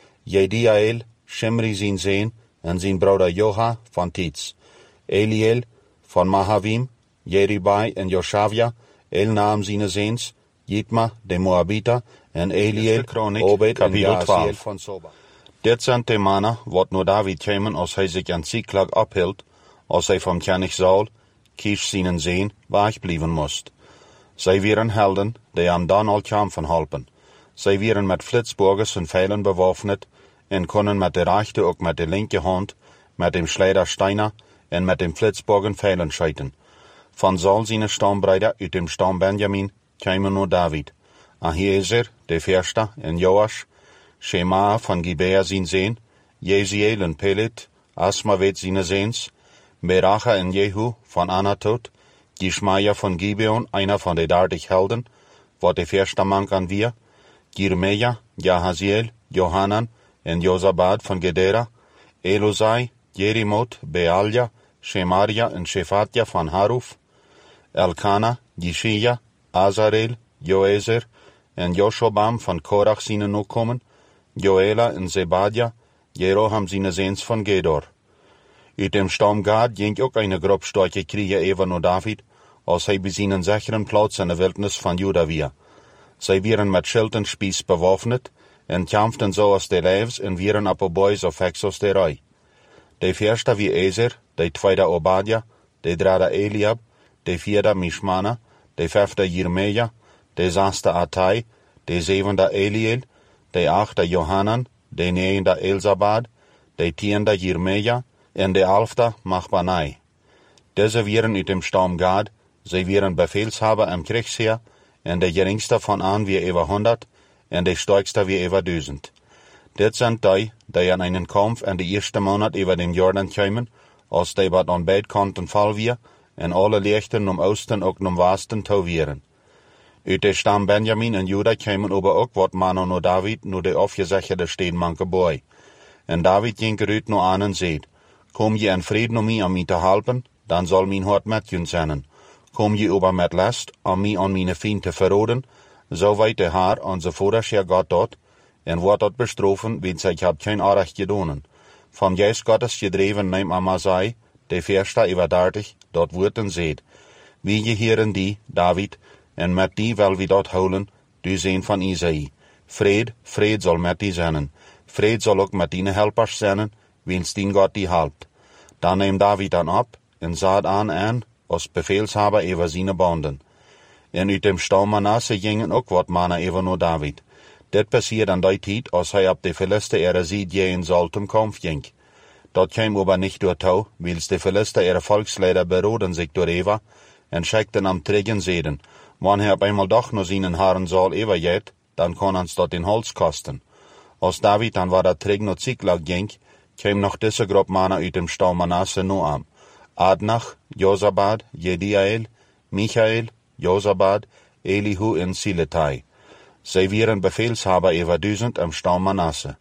Jediael, Shimri sein Sohn, en sein Bruder Joha von Titz, Eliel von Mahavim, Jeribai en Joshavia, Elnaam seine Sehns, Jitma, de Moabiter, en Eliel, Obed en Jaasiel von Soba. Dit zijn de mannen, wat nu David kämen, als hij zich aan Ziklag ophield, als hij vom König Saul, Kish seinen Sehn, wegbleiben moest. Zij wären Helden, die am dan al kämpfen helpen. Zij wären met Flitzburgers en Pfeilen bewaffnet, en kunnen met de rechte ook met de linke hand, met dem Schleider Steiner en met dem Flitzbogen Pfeilen scheiten. Van Saul seine Stammbruder uit dem Stamm Benjamin kämen nur David, Ahiezer, de Verste, en Joasch, Shema von Gibea sein Sohn, Jeziel en Pelet, Asmavet seine Sehns, Beracha en Jehu von Anatot, Gishmaja von Gibeon, einer von den dertig Helden, wat de Verste Mann an wir, Jirmeja, Jahaziel, Johanan en Josabad von Gedera, Elosai, Jerimot, Bealja, Shemaria en Shephatja von Haruf, Elkana, Jishia, Azarel, Joezer en Joshobam von Korach seine Nachkommen, Joela en Zebadja, Jeroham seine Sehns von Gedor. Uit dem Stamm Gad ging ook eine grobstarke Krieger even nur David, als hij bij zijn sicheren plaats in de wildnis van Juda weer. Zij wären met schild en spies bewaffnet, en kämpften so als de leefs en wären op boys of hexos de rij. De eerste wie Ezer, de tweede Obadja, de derde Eliab, de vierde Mishmana, de vijfde Jirmeja, de zesde Atai, de zevende Eliel, de achte Johanan, de negende Elzabad, de tiende Jirmeja, en de elfde Machbanai. Deze wären uit dem Stamm Gad, zij wären Befehlshaber am Kriegsheer, en de geringste van aan wie über honderd, en de sterkste wie über duizend. Dit zijn die, die an einen Kampf in de eerste Monat über den Jordan kämen, als die wat an beid kanten fall wir, en alle Lichten um Osten ook um Westen tau wären. Uit de Stamm Benjamin en Juda kämen aber ook wat Mann no David, nu de aufgesicherte Steenmanke boy. En David ging eruit no aan en zeid, kom je in Frieden om mij aan mij te helpen, dan zal mijn hart met je zijn. Kom je over met last om mij aan mijn vriend te verroden, zo weet de Heer onze Vorderscheer Gott dort, en wordt dat bestrofen, want zij heb geen Aanrecht gedaan. Van Geist Gottes gedreven neem Amasai, de Verste über dertig, dort wordt en zeid, wie je hieren die, David, en met die wel wie dat houden, du Sehn van Isaïe. Vrede, vrede zal met die zijn. Vrede zal ook met die helpers zijn, wens die Gott die helpt. Dan neem David dan op, en zaad aan aan, als Befehlshaber über seine Banden. En uit dem Stamm Manasse gingen ook wat mannen über nur David. Dit passiert an die tijd, als hij op de Philister ihre Sieg gehen soll zum Kampf ging. Dat kwam aber nicht durch Tau, wils de Philister ihre Volksleider beroden sich durch Eva, en schickten am Trägen Seden. Wann er op einmal doch nur seinen Haaren soll übergeht, dann kann uns dort den Holz kosten. Als David dann war der Träg noch Ziklag ging, kam noch diese Gruppe Männer uit dem Stamm Manasse nur am. Adnach, Josabad, Jediael, Michael, Josabad, Elihu en Siletai. Zij wären Befehlshaber über duizend am Stamm Manasse.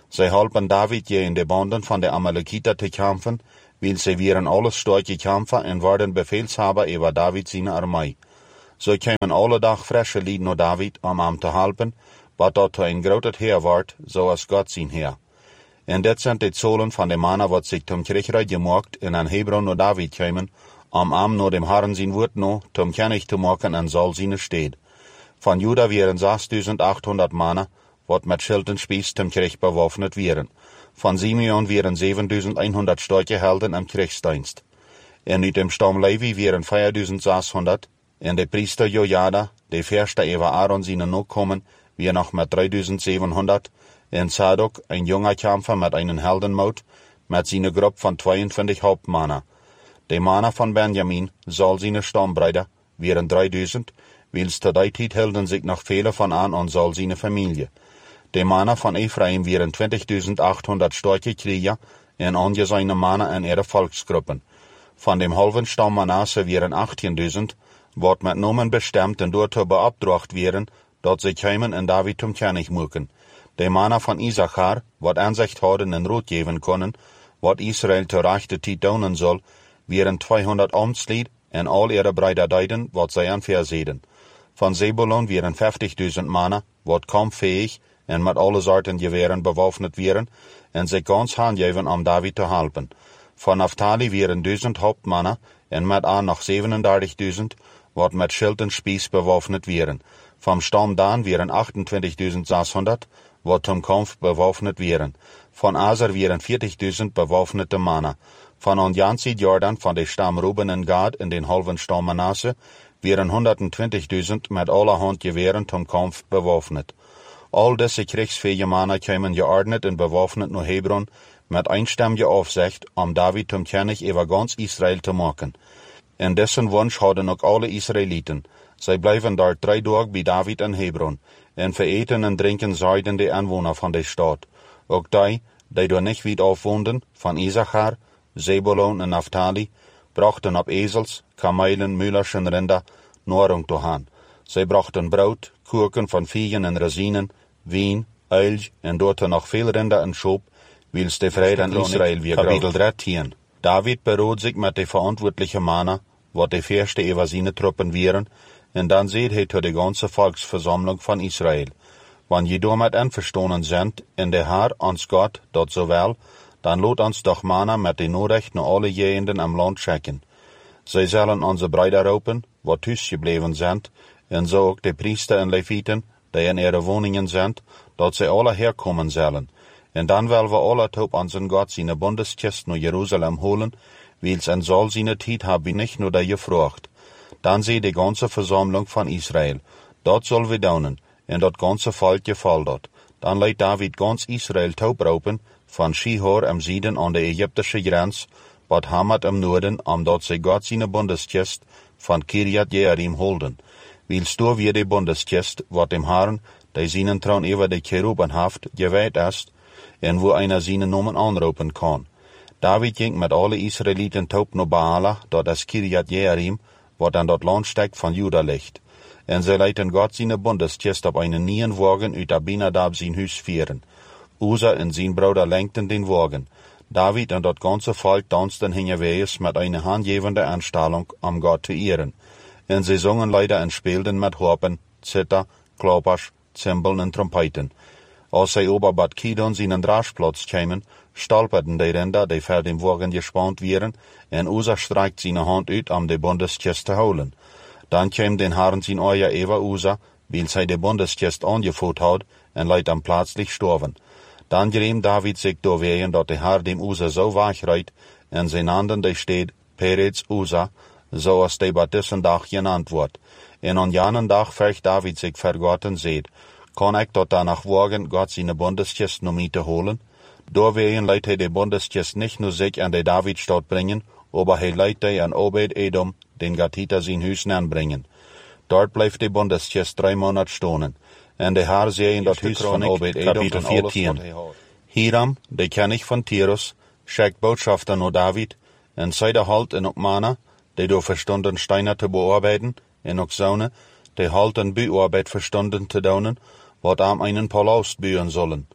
Zij halpen David je in de banden van de Amalekiter te kämpfen, weil sie wären alles starke Kämpfer en waren Befehlshaber über David seine Armee. So kämen alle dag frische Lied naar David om hem te helpen, wat dat een groot Heer wordt, zoals God zijn Heer. En dit zijn de zolen van de mannen wat zich tom Kirchreich gemaakt en aan Hebron naar David kämen, om hem naar dem Herren zijn woord no, tom kennig te maken en zal zijn steed. Van Juda wären zesduizendachthonderd mannen, wat met schild en spies tom Kirch bewaffnet wären. Van Simeon wären zevenduizendhonderd starke helden im Kriegsdienst. En uit dem Stamm Levi wären vierduizendszeshonderd, en de priester Jojada, de verste über Aaron seine Nachkommen, wir noch mit dreiduizendzevenhonderd, en Zadok, ein junger Kämpfer mit einem Heldenmut, mit seiner Gruppe von zweiundzwanzig Hauptmänner. De Männer von Benjamin, Saul seine Stammbrüder, wären dreiduizend, weil zu der Zeit hielten sich noch viele von an und Saul seine Familie. De Männer von Ephraim wären twintigduizendachthonderd starke Krieger en angesehene Männer in ihre Volksgruppen. Von dem halben Stamm Manasse wären achttienduizend, wat met Nomen bestemd en door te beopdracht wären, dat sie kämen en David zum König muken. De Männer von Issachar, wat Ansicht hadden en Rot geben können, wat Israel zur rechte Zeit tun soll, wären zweihundert Amtslied en all ihre Brüder deiden, wat sie anversehen. Von Zebulon wären vijftigduizend Männer, wat kampffähig en met alle Sorten Gewehren bewaffnet wären, en sich ganz handgeven om David te helpen. Von Naphtali wären duizend Hauptmänner en met aan nog zevenendertigduizend, wat met Schild en Spieß bewaffnet wären. Vom Stamm Dan wären achtundvierzigtausendsechshundert, wat zum Kampf bewaffnet wären. Von Aser wären vierzigduizend bewaffnete Männer. Von Onjansid Jordan, von de Stamm Ruben en Gad in den halben Stamm Manasse, wären hundertzwanzigduizend mit allerhand Gewehren zum Kampf bewaffnet. All diese kriegsfähige Männer kämen geordnet und bewaffnet nach Hebron mit einstimmiger Aufsicht, um David zum König über ganz Israel zu machen. En dessen Wunsch hadden ook alle Israeliten. Zij blijven daar drei Tage bij David in Hebron, en vereten en drinken zeiden de Anwohner van de stad. Ook die, die door niet weit afwoonden, van Issachar, Zebulon en Naphtali, brachten op ezels, kamelen, müllers en rinder Nahrung te gaan. Zij brachten brood, kurken van viegen en resinen, wien, uil en dort nog veel rinder en schoop, wils de vrede aan Israël weer Kapitel dertien. David beroot zich met de verantwoordelijke mannen, wat de verste über seine Truppen wären, en dan seht hij tot de ganze Volksversammlung von Israel. Wann je damit einverstanden sind, in der Herr ans Gott, dort so wel, dann lot uns doch Männer mit de Nachricht naar alle Gegenden am Land schicken. Zij zullen onze Brüder roepen, wat thuisgebleven sind, en zo ook de Priester en Leviten, die in ihre Wohnungen sind, dat zij alle herkommen zullen. En dan willen we alle op onze Gott seine Bundeskist naar Jerusalem holen, wils en Saul seine Tijd hab ich nicht nur da gefragt. Dann seh die ganze Versammlung von Israel. Dort soll wir daunen, en dat ganze Volk gefällt dort. Dann leidt David ganz Israel taubraupen, von Shihor am Süden an der ägyptische Grenz, bat Hamat am Norden, am dort sie Gott seine Bundeskist von Kirjat Jearim holden. Wils du wir die Bundeskist, wat dem Herrn, der seinen Thron über die Cheruben haft, geweiht ist, en wo einer seinen Namen anrufen kann. David ging mit alle Israeliten taub naar Baala, dort das Kirjat Jearim, wat an dort Land steckt von Juda liegt. En sie leiten Gott seine Bundeskist op einen neuen Wagen uit Abinadab sein Hus führen. Uza en sein Bruder lenkten den Wagen. David en dat ganze Volk tanzten hingewees mit einer handgebenden Anstellung, um Gott zu ehren. En sie sangen leider en spielten mit Harpen, Zither, Klappers, Zimbeln en Trompeten. Als sie ober Bad Kidon seinen Draschplatz kämen, stolperten die Rinder, die vor dem Wagen gespannt wären, en Uza streckt seine Hand uit, um die Bundeskist zu holen. Dann käm den Herrn sein Euer über Uza, weil sie die Bundeskist angeführt hat, en leid am plötzlich storven. Dann geriem David sich doorwegen, dat der Herr dem Uza so wachreit, en sie nannten die Stadt Peretz Uza, so als die bei diesen Tag genannt wird. En an jenen Tag fürcht David sich vor Gott und seht, kann ich dort danach wagen, Gott seine Bundeskist noch mit zu holen? Doorwegen leidt hij de Bundeskist nicht nur sich an die Davidstadt bringen, aber hij leidt hij an Obed-Edom, den Gatiter sein Hus anbringen. Dort bleibt die Bundeskist drei Monate stonen, en de Herr seh in dat Hus von Obed-Edom und alles, wat hij had. Hiram, de König von Tirus, schickt Botschafter naar David, en sei der halt en ook Mana, die door verstunden Steine te bearbeiten, en ook Zonen, die halt en Büarbeit verstunden te daunen, wat am einen Palast bühen sollen.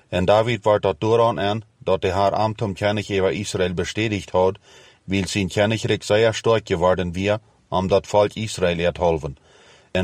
En David wordt dat dooran aan, dat de haar Amtum König über Israel bestätigt hat, weil sein Königreich sehr stark geworden wir, um dat Volk Israel ertholven.